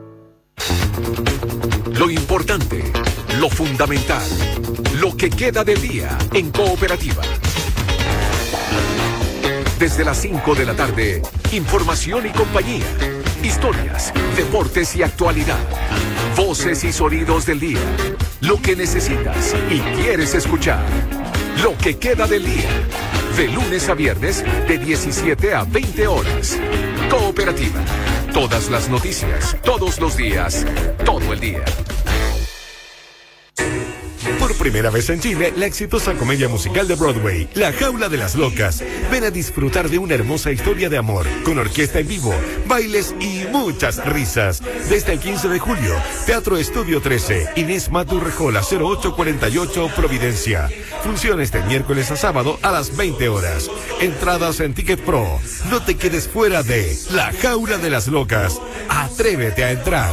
Lo importante, lo fundamental, lo que queda del día en Cooperativa. Desde las cinco de la tarde, información y compañía, historias, deportes y actualidad, voces y sonidos del día, lo que necesitas y quieres escuchar, lo que queda del día, de lunes a viernes de diecisiete a veinte horas. Cooperativa, todas las noticias, todos los días, todo el día. Por primera vez en Chile, la exitosa comedia musical de Broadway, La Jaula de las Locas. Ven a disfrutar de una hermosa historia de amor, con orquesta en vivo, bailes y muchas risas. Desde el quince de julio, Teatro Estudio trece, Inés Maturrejola, cero ocho cuarenta y ocho, Providencia. Funciones de miércoles a sábado a las veinte horas. Entradas en Ticket Pro. No te quedes fuera de La Jaula de las Locas. Atrévete a entrar.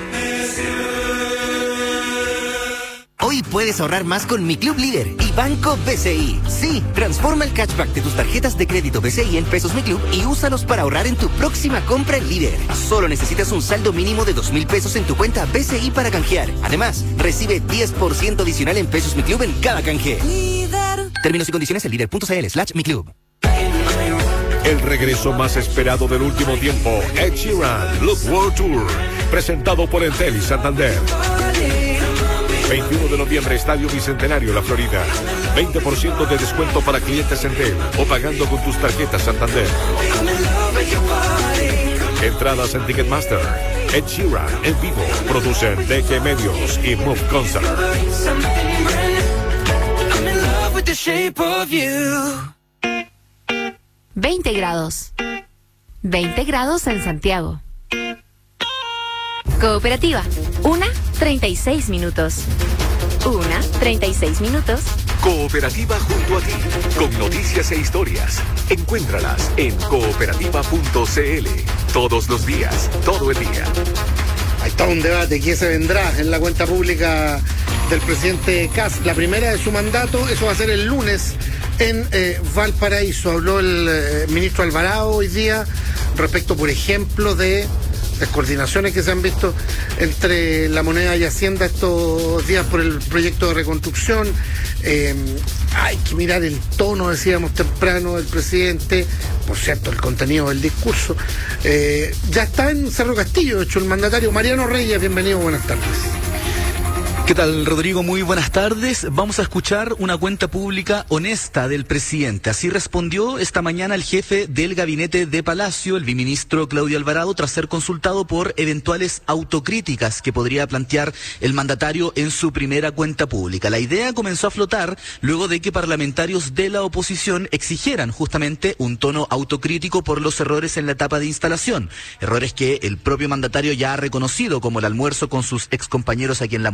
Hoy puedes ahorrar más con Mi Club Líder y Banco B C I. Sí, transforma el cashback de tus tarjetas de crédito B C I en pesos Mi Club y úsalos para ahorrar en tu próxima compra en Líder. Solo necesitas un saldo mínimo de dos mil pesos en tu cuenta B C I para canjear. Además, recibe diez por ciento adicional en pesos Mi Club en cada canje. Líder. Términos y condiciones en líder punto c l slash Mi Club. El regreso más esperado del último tiempo, Ed Sheeran, Look World Tour, presentado por Entel y Santander. veintiuno de noviembre, Estadio Bicentenario, La Florida. veinte por ciento de descuento para clientes Entel o pagando con tus tarjetas Santander. Entradas en Ticketmaster. Ed Sheeran en vivo. Producen D G Medios y Move Concert. veinte grados. veinte grados en Santiago. Cooperativa. Una, treinta y seis minutos. Una, treinta y seis minutos. Cooperativa junto a ti, con noticias e historias. Encuéntralas en cooperativa punto c l. Todos los días, todo el día. Ahí está un debate. ¿Qué se vendrá en la cuenta pública del presidente Kast? La primera de su mandato, eso va a ser el lunes en eh, Valparaíso. Habló el eh, ministro Alvarado hoy día respecto, por ejemplo, de las coordinaciones que se han visto entre la moneda y Hacienda estos días por el proyecto de reconstrucción. Eh, hay que mirar el tono, decíamos temprano, del presidente, por cierto, el contenido del discurso. Eh, ya está en Cerro Castillo, de hecho, el mandatario Mariano Reyes. Bienvenido, buenas tardes. ¿Qué tal, Rodrigo? Muy buenas tardes. Vamos a escuchar una cuenta pública honesta del presidente. Así respondió esta mañana el jefe del gabinete de Palacio, el viceministro Claudio Alvarado, tras ser consultado por eventuales autocríticas que podría plantear el mandatario en su primera cuenta pública. La idea comenzó a flotar luego de que parlamentarios de la oposición exigieran justamente un tono autocrítico por los errores en la etapa de instalación. Errores que el propio mandatario ya ha reconocido, como el almuerzo con sus excompañeros aquí en La Moneda,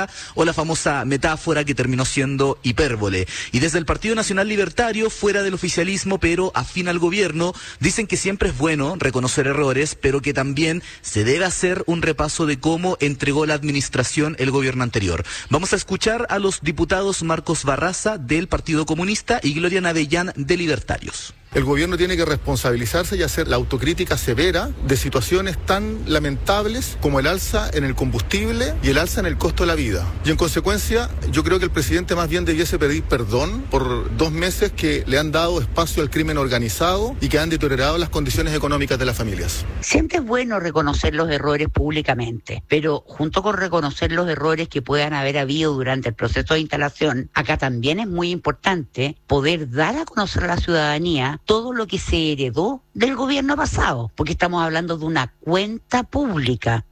o la famosa metáfora que terminó siendo hipérbole. Y desde el Partido Nacional Libertario, fuera del oficialismo pero afín al gobierno, dicen que siempre es bueno reconocer errores, pero que también se debe hacer un repaso de cómo entregó la administración el gobierno anterior. Vamos a escuchar a los diputados Marcos Barraza del Partido Comunista y Gloria Navellán de Libertarios. El gobierno tiene que responsabilizarse y hacer la autocrítica severa de situaciones tan lamentables como el alza en el combustible y el alza en el costo de la vida. Y en consecuencia, yo creo que el presidente más bien debiese pedir perdón por dos meses que le han dado espacio al crimen organizado y que han deteriorado las condiciones económicas de las familias. Siempre es bueno reconocer los errores públicamente, pero junto con reconocer los errores que puedan haber habido durante el proceso de instalación, acá también es muy importante poder dar a conocer a la ciudadanía todo lo que se heredó del gobierno pasado, porque estamos hablando de una cuenta pública.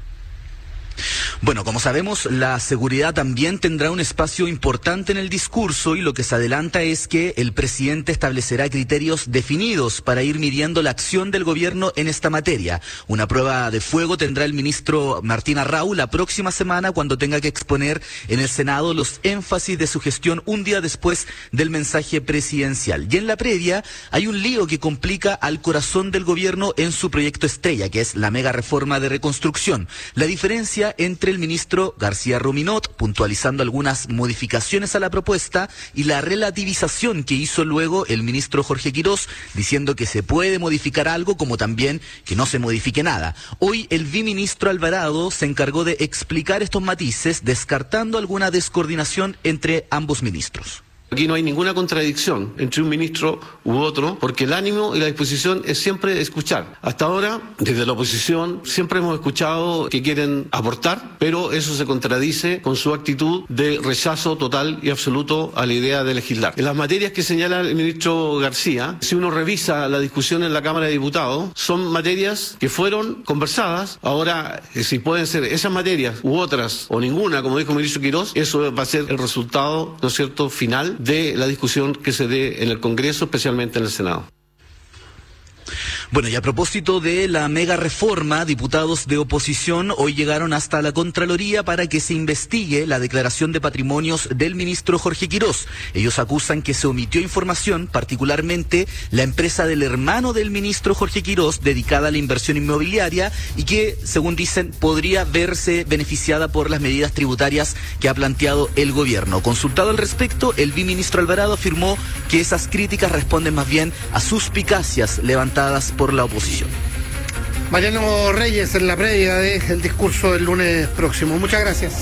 Bueno, como sabemos, la seguridad también tendrá un espacio importante en el discurso y lo que se adelanta es que el presidente establecerá criterios definidos para ir midiendo la acción del gobierno en esta materia. Una prueba de fuego tendrá el ministro Martín Arrau la próxima semana cuando tenga que exponer en el Senado los énfasis de su gestión un día después del mensaje presidencial. Y en la previa hay un lío que complica al corazón del gobierno en su proyecto estrella, que es la mega reforma de reconstrucción. La diferencia entre el ministro García Ruminot, puntualizando algunas modificaciones a la propuesta, y la relativización que hizo luego el ministro Jorge Quirós, diciendo que se puede modificar algo como también que no se modifique nada. Hoy el viceministro Alvarado se encargó de explicar estos matices, descartando alguna descoordinación entre ambos ministros. Aquí no hay ninguna contradicción entre un ministro u otro, porque el ánimo y la disposición es siempre escuchar. Hasta ahora, desde la oposición, siempre hemos escuchado que quieren aportar, pero eso se contradice con su actitud de rechazo total y absoluto a la idea de legislar. En las materias que señala el ministro García, si uno revisa la discusión en la Cámara de Diputados, son materias que fueron conversadas. Ahora, si pueden ser esas materias u otras, o ninguna, como dijo el ministro Quirós, eso va a ser el resultado, ¿no es cierto?, final de la discusión que se dé en el Congreso, especialmente en el Senado. Bueno, y a propósito de la mega reforma, diputados de oposición hoy llegaron hasta la Contraloría para que se investigue la declaración de patrimonios del ministro Jorge Quirós. Ellos acusan que se omitió información, particularmente la empresa del hermano del ministro Jorge Quirós, dedicada a la inversión inmobiliaria, y que, según dicen, podría verse beneficiada por las medidas tributarias que ha planteado el gobierno. Consultado al respecto, el viceministro Alvarado afirmó que esas críticas responden más bien a suspicacias levantadas por la oposición. Mariano Reyes en la previa del discurso del lunes próximo. Muchas gracias.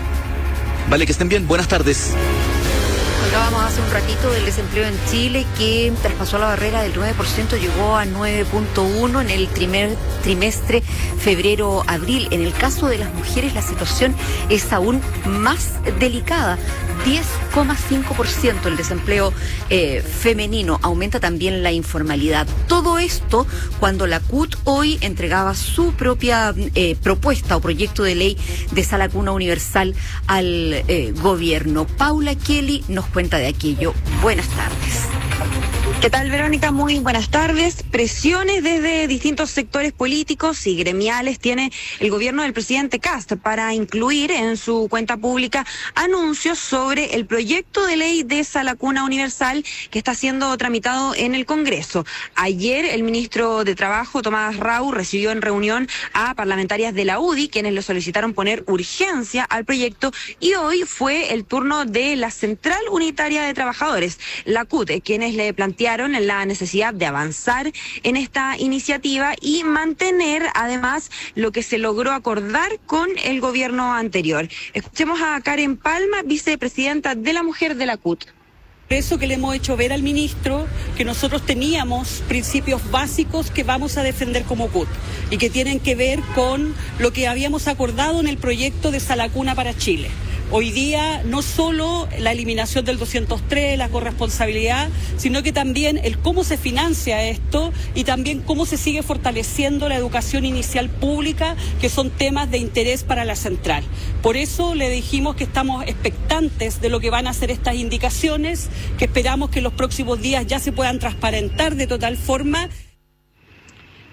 Vale, que estén bien. Buenas tardes. Hablábamos hace un ratito del desempleo en Chile que traspasó la barrera del nueve por ciento, llegó a nueve punto uno en el primer trimestre febrero-abril. En el caso de las mujeres la situación es aún más delicada. diez coma cinco por ciento el desempleo eh, femenino, aumenta también la informalidad. Todo esto cuando la C U T hoy entregaba su propia eh, propuesta o proyecto de ley de sala cuna universal al eh, gobierno. Paula Kelly nos cuenta de aquello. Buenas tardes. ¿Qué tal, Verónica? Muy buenas tardes. Presiones desde distintos sectores políticos y gremiales tiene el gobierno del presidente Kast para incluir en su cuenta pública anuncios sobre el proyecto de ley de sala cuna universal que está siendo tramitado en el Congreso. Ayer el ministro de Trabajo, Tomás Rau, recibió en reunión a parlamentarias de la U D I, quienes le solicitaron poner urgencia al proyecto, y hoy fue el turno de la Central Unitaria de Trabajadores, la C U T, quienes le plantearon la necesidad de avanzar en esta iniciativa y mantener además lo que se logró acordar con el gobierno anterior. Escuchemos a Karen Palma, vicepresidenta de la Mujer de la C U T. Por eso que le hemos hecho ver al ministro que nosotros teníamos principios básicos que vamos a defender como C U T y que tienen que ver con lo que habíamos acordado en el proyecto de sala cuna para Chile. Hoy día no solo la eliminación del doscientos tres, la corresponsabilidad, sino que también el cómo se financia esto y también cómo se sigue fortaleciendo la educación inicial pública, que son temas de interés para la central. Por eso le dijimos que estamos expectantes de lo que van a ser estas indicaciones, que esperamos que en los próximos días ya se puedan transparentar de total forma.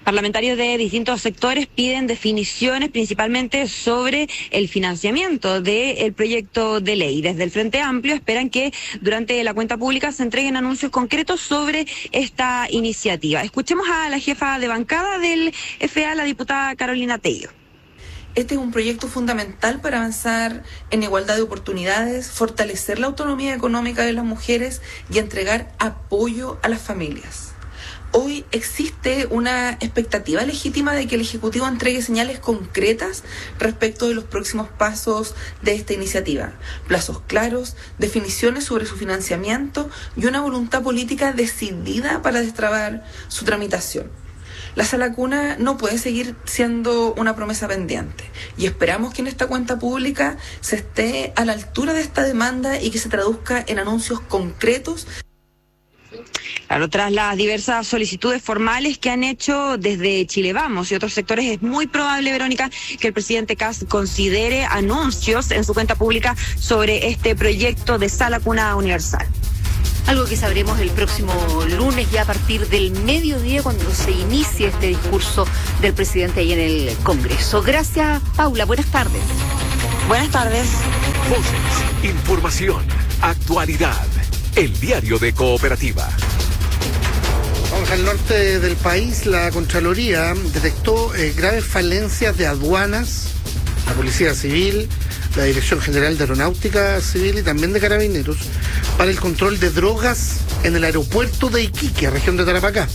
Parlamentarios de distintos sectores piden definiciones principalmente sobre el financiamiento del proyecto de ley. Desde el Frente Amplio esperan que durante la cuenta pública se entreguen anuncios concretos sobre esta iniciativa. Escuchemos a la jefa de bancada del F A, la diputada Carolina Tello. Este es un proyecto fundamental para avanzar en igualdad de oportunidades, fortalecer la autonomía económica de las mujeres y entregar apoyo a las familias. Hoy existe una expectativa legítima de que el Ejecutivo entregue señales concretas respecto de los próximos pasos de esta iniciativa. Plazos claros, definiciones sobre su financiamiento y una voluntad política decidida para destrabar su tramitación. La Sala Cuna no puede seguir siendo una promesa pendiente y esperamos que en esta cuenta pública se esté a la altura de esta demanda y que se traduzca en anuncios concretos. Claro, tras las diversas solicitudes formales que han hecho desde Chile Vamos y otros sectores, es muy probable, Verónica, que el presidente Kast considere anuncios en su cuenta pública sobre este proyecto de Sala Cuna Universal. Algo que sabremos el próximo lunes, ya a partir del mediodía, cuando se inicie este discurso del presidente ahí en el Congreso. Gracias, Paula. Buenas tardes. Buenas tardes. Voces, información, actualidad. El diario de Cooperativa. Vamos al norte del país. La Contraloría detectó eh, graves falencias de aduanas, la Policía Civil, la Dirección General de Aeronáutica Civil y también de Carabineros para el control de drogas en el aeropuerto de Iquique, región de Tarapacá.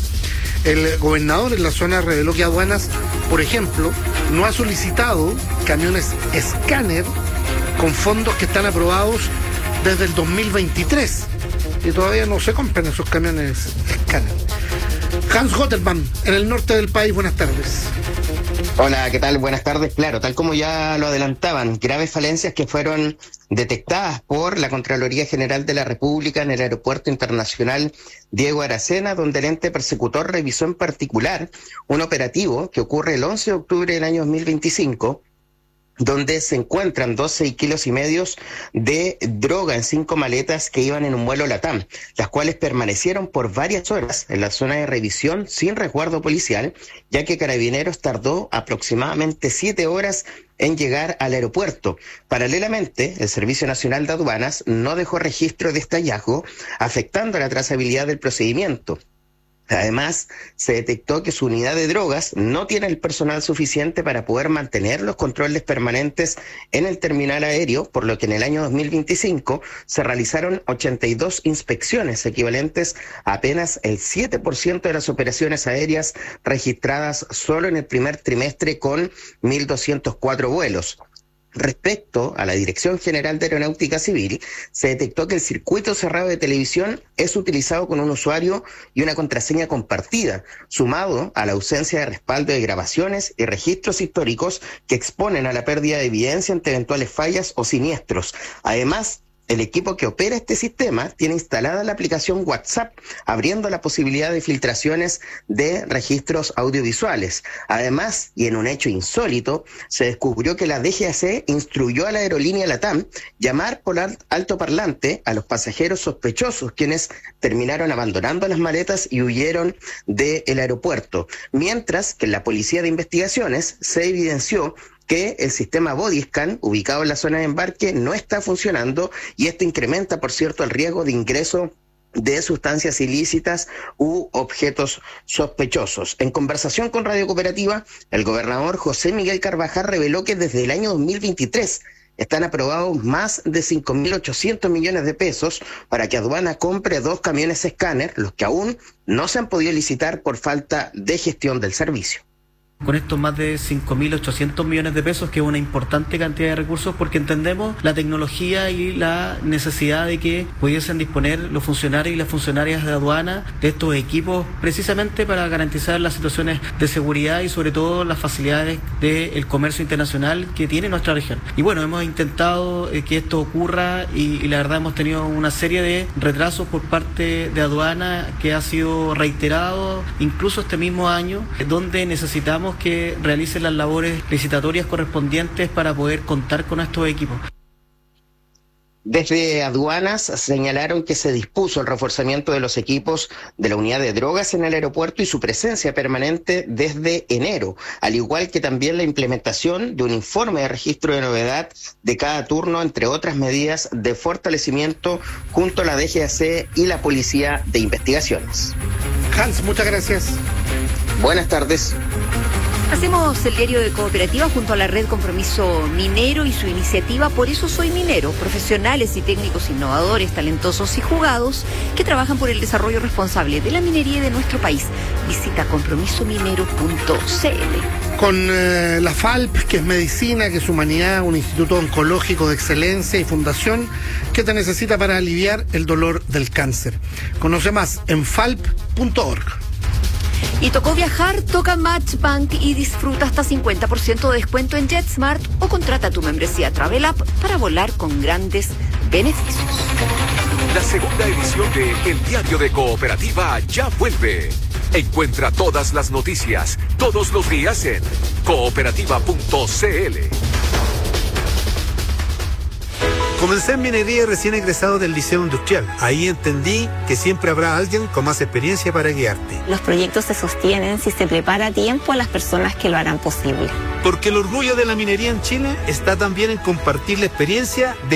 El gobernador en la zona reveló que aduanas, por ejemplo, no ha solicitado camiones escáner con fondos que están aprobados desde el dos mil veintitrés y todavía no se compran esos camiones escáner. Hans Gotterman, en el norte del país, buenas tardes. Hola, ¿qué tal? Buenas tardes. Claro, tal como ya lo adelantaban, graves falencias que fueron detectadas por la Contraloría General de la República en el Aeropuerto Internacional Diego Aracena, donde el ente persecutor revisó en particular un operativo que ocurre el once de octubre del año dos mil veinticinco, donde se encuentran doce kilos y medios de droga en cinco maletas que iban en un vuelo LATAM, las cuales permanecieron por varias horas en la zona de revisión sin resguardo policial, ya que Carabineros tardó aproximadamente siete horas en llegar al aeropuerto. Paralelamente, el Servicio Nacional de Aduanas no dejó registro de este hallazgo, afectando la trazabilidad del procedimiento. Además, se detectó que su unidad de drogas no tiene el personal suficiente para poder mantener los controles permanentes en el terminal aéreo, por lo que en el año dos mil veinticinco se realizaron ochenta y dos inspecciones, equivalentes a apenas el siete por ciento de las operaciones aéreas registradas solo en el primer trimestre, con mil doscientos cuatro vuelos. Respecto a la Dirección General de Aeronáutica Civil, se detectó que el circuito cerrado de televisión es utilizado con un usuario y una contraseña compartida, sumado a la ausencia de respaldo de grabaciones y registros históricos que exponen a la pérdida de evidencia ante eventuales fallas o siniestros. Además, el equipo que opera este sistema tiene instalada la aplicación WhatsApp, abriendo la posibilidad de filtraciones de registros audiovisuales. Además, y en un hecho insólito, se descubrió que la D G A C instruyó a la aerolínea LATAM llamar por altoparlante a los pasajeros sospechosos, quienes terminaron abandonando las maletas y huyeron del aeropuerto. Mientras que en la Policía de Investigaciones se evidenció que el sistema Bodyscan, ubicado en la zona de embarque, no está funcionando, y esto incrementa, por cierto, el riesgo de ingreso de sustancias ilícitas u objetos sospechosos. En conversación con Radio Cooperativa, el gobernador José Miguel Carvajal reveló que desde el año dos mil veintitrés están aprobados más de cinco mil ochocientos millones de pesos para que Aduana compre dos camiones escáner, los que aún no se han podido licitar por falta de gestión del servicio. Con estos más de cinco mil ochocientos millones de pesos, que es una importante cantidad de recursos, porque entendemos la tecnología y la necesidad de que pudiesen disponer los funcionarios y las funcionarias de aduana de estos equipos, precisamente para garantizar las situaciones de seguridad y sobre todo las facilidades del comercio internacional que tiene nuestra región. Y bueno, hemos intentado eh, que esto ocurra y, y la verdad hemos tenido una serie de retrasos por parte de aduana que ha sido reiterado incluso este mismo año, donde necesitamos que realicen las labores licitatorias correspondientes para poder contar con estos equipos. Desde aduanas señalaron que se dispuso el reforzamiento de los equipos de la unidad de drogas en el aeropuerto y su presencia permanente desde enero, al igual que también la implementación de un informe de registro de novedad de cada turno, entre otras medidas de fortalecimiento junto a la D G A C y la Policía de Investigaciones. Hans, muchas gracias. Buenas tardes. Hacemos el diario de Cooperativa junto a la Red Compromiso Minero y su iniciativa Por eso soy minero, profesionales y técnicos innovadores, talentosos y jugados que trabajan por el desarrollo responsable de la minería y de nuestro país. Visita compromiso minero punto c l. Con eh, la F A L P, que es medicina, que es humanidad, un instituto oncológico de excelencia y fundación que te necesita para aliviar el dolor del cáncer. Conoce más en falp punto org. Y tocó viajar, toca Matchbank y disfruta hasta cincuenta por ciento de descuento en JetSmart o contrata tu membresía Travel App para volar con grandes beneficios. La segunda edición de El Diario de Cooperativa ya vuelve. Encuentra todas las noticias, todos los días en cooperativa punto c l. Comencé en minería recién egresado del Liceo Industrial. Ahí entendí que siempre habrá alguien con más experiencia para guiarte. Los proyectos se sostienen si se prepara a tiempo a las personas que lo harán posible. Porque el orgullo de la minería en Chile está también en compartir la experiencia de